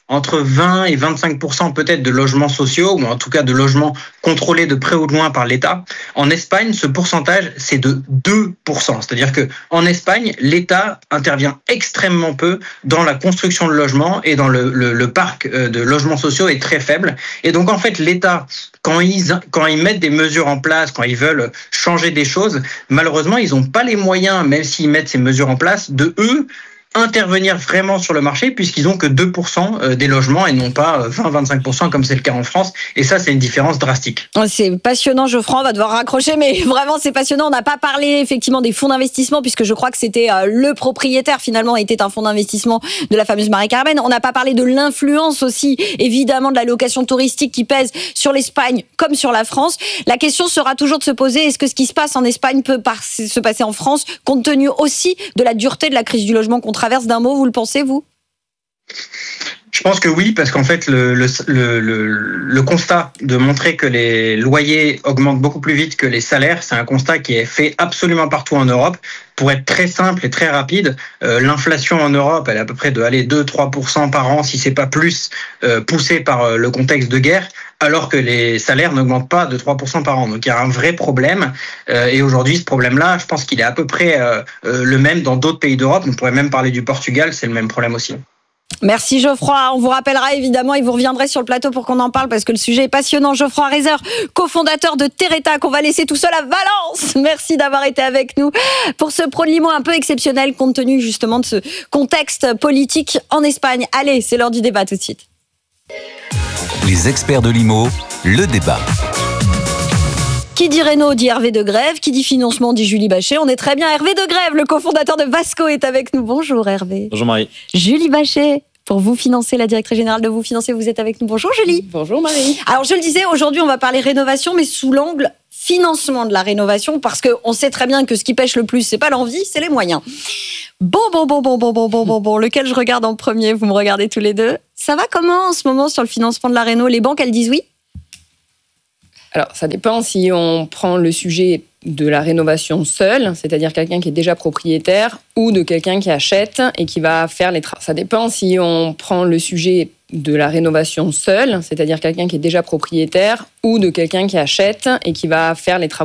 entre vingt et vingt-cinq pour cent peut-être de logements sociaux, ou en tout cas de logements contrôlés de près ou de loin par l'État. En Espagne, ce pourcentage, c'est de deux pour cent. C'est-à-dire que en Espagne, l'État intervient extrêmement peu dans la construction de logements et dans le, le, le parc de logements sociaux est très faible. Et donc, en fait, l'État, quand ils, quand ils mettent des mesures en place, quand ils veulent changer des choses, malheureusement, ils n'ont pas les moyens, même s'ils mettent ces mesures en place, de eux intervenir vraiment sur le marché puisqu'ils ont que deux pour cent des logements et non pas vingt à vingt-cinq pour cent comme c'est le cas en France. Et ça, c'est une différence drastique. C'est passionnant, Geoffroy, on va devoir raccrocher, mais vraiment, c'est passionnant. On n'a pas parlé effectivement des fonds d'investissement puisque je crois que c'était euh, le propriétaire finalement était un fonds d'investissement de la fameuse Mari-Carmen. On n'a pas parlé de l'influence aussi, évidemment, de la location touristique qui pèse sur l'Espagne comme sur la France. La question sera toujours de se poser, est-ce que ce qui se passe en Espagne peut par- se passer en France compte tenu aussi de la dureté de la crise du logement qu'on traverse? D'un mot, vous le pensez, vous ? Je pense que oui, parce qu'en fait, le, le, le, le constat de montrer que les loyers augmentent beaucoup plus vite que les salaires, c'est un constat qui est fait absolument partout en Europe. Pour être très simple et très rapide, euh, l'inflation en Europe, elle est à peu près de aller deux à trois pour cent par an, si c'est pas plus, euh, poussée par euh, le contexte de guerre, alors que les salaires n'augmentent pas de trois pour cent par an. Donc il y a un vrai problème. Euh, et aujourd'hui, ce problème-là, je pense qu'il est à peu près euh, euh, le même dans d'autres pays d'Europe. On pourrait même parler du Portugal, c'est le même problème aussi. Merci Geoffroy, on vous rappellera évidemment et vous reviendrez sur le plateau pour qu'on en parle parce que le sujet est passionnant. Geoffroy Reiser, cofondateur de Terreta, qu'on va laisser tout seul à Valence. Merci d'avoir été avec nous pour ce Pro de Limo un peu exceptionnel compte tenu justement de ce contexte politique en Espagne. Allez, c'est l'heure du débat tout de suite. Les experts de l'I M O, le débat. Qui dit Réno dit Hervé de Grève, qui dit financement dit Julie Bachet. On est très bien. Hervé de Grève, le cofondateur de Vasco, est avec nous. Bonjour Hervé. Bonjour Marie. Julie Bachet, pour Vous Financer, la directrice générale de Vous Financer, vous êtes avec nous. Bonjour Julie. Bonjour Marie. Alors je le disais, aujourd'hui on va parler rénovation, mais sous l'angle financement de la rénovation, parce qu'on sait très bien que ce qui pêche le plus, c'est pas l'envie, c'est les moyens. Bon, bon, bon, bon, bon, bon, bon, bon, bon, lequel je regarde en premier? Vous me regardez tous les deux. Ça va comment en ce moment sur le financement de la réno? Les banques, elles disent oui? Alors, ça dépend si on prend le sujet de la rénovation seule, c'est-à-dire quelqu'un qui est déjà propriétaire, ou de quelqu'un qui achète et qui va faire les travaux. Ça dépend si on prend le sujet de la rénovation seule, c'est-à-dire quelqu'un qui est déjà propriétaire, ou de quelqu'un qui achète et qui va faire les travaux.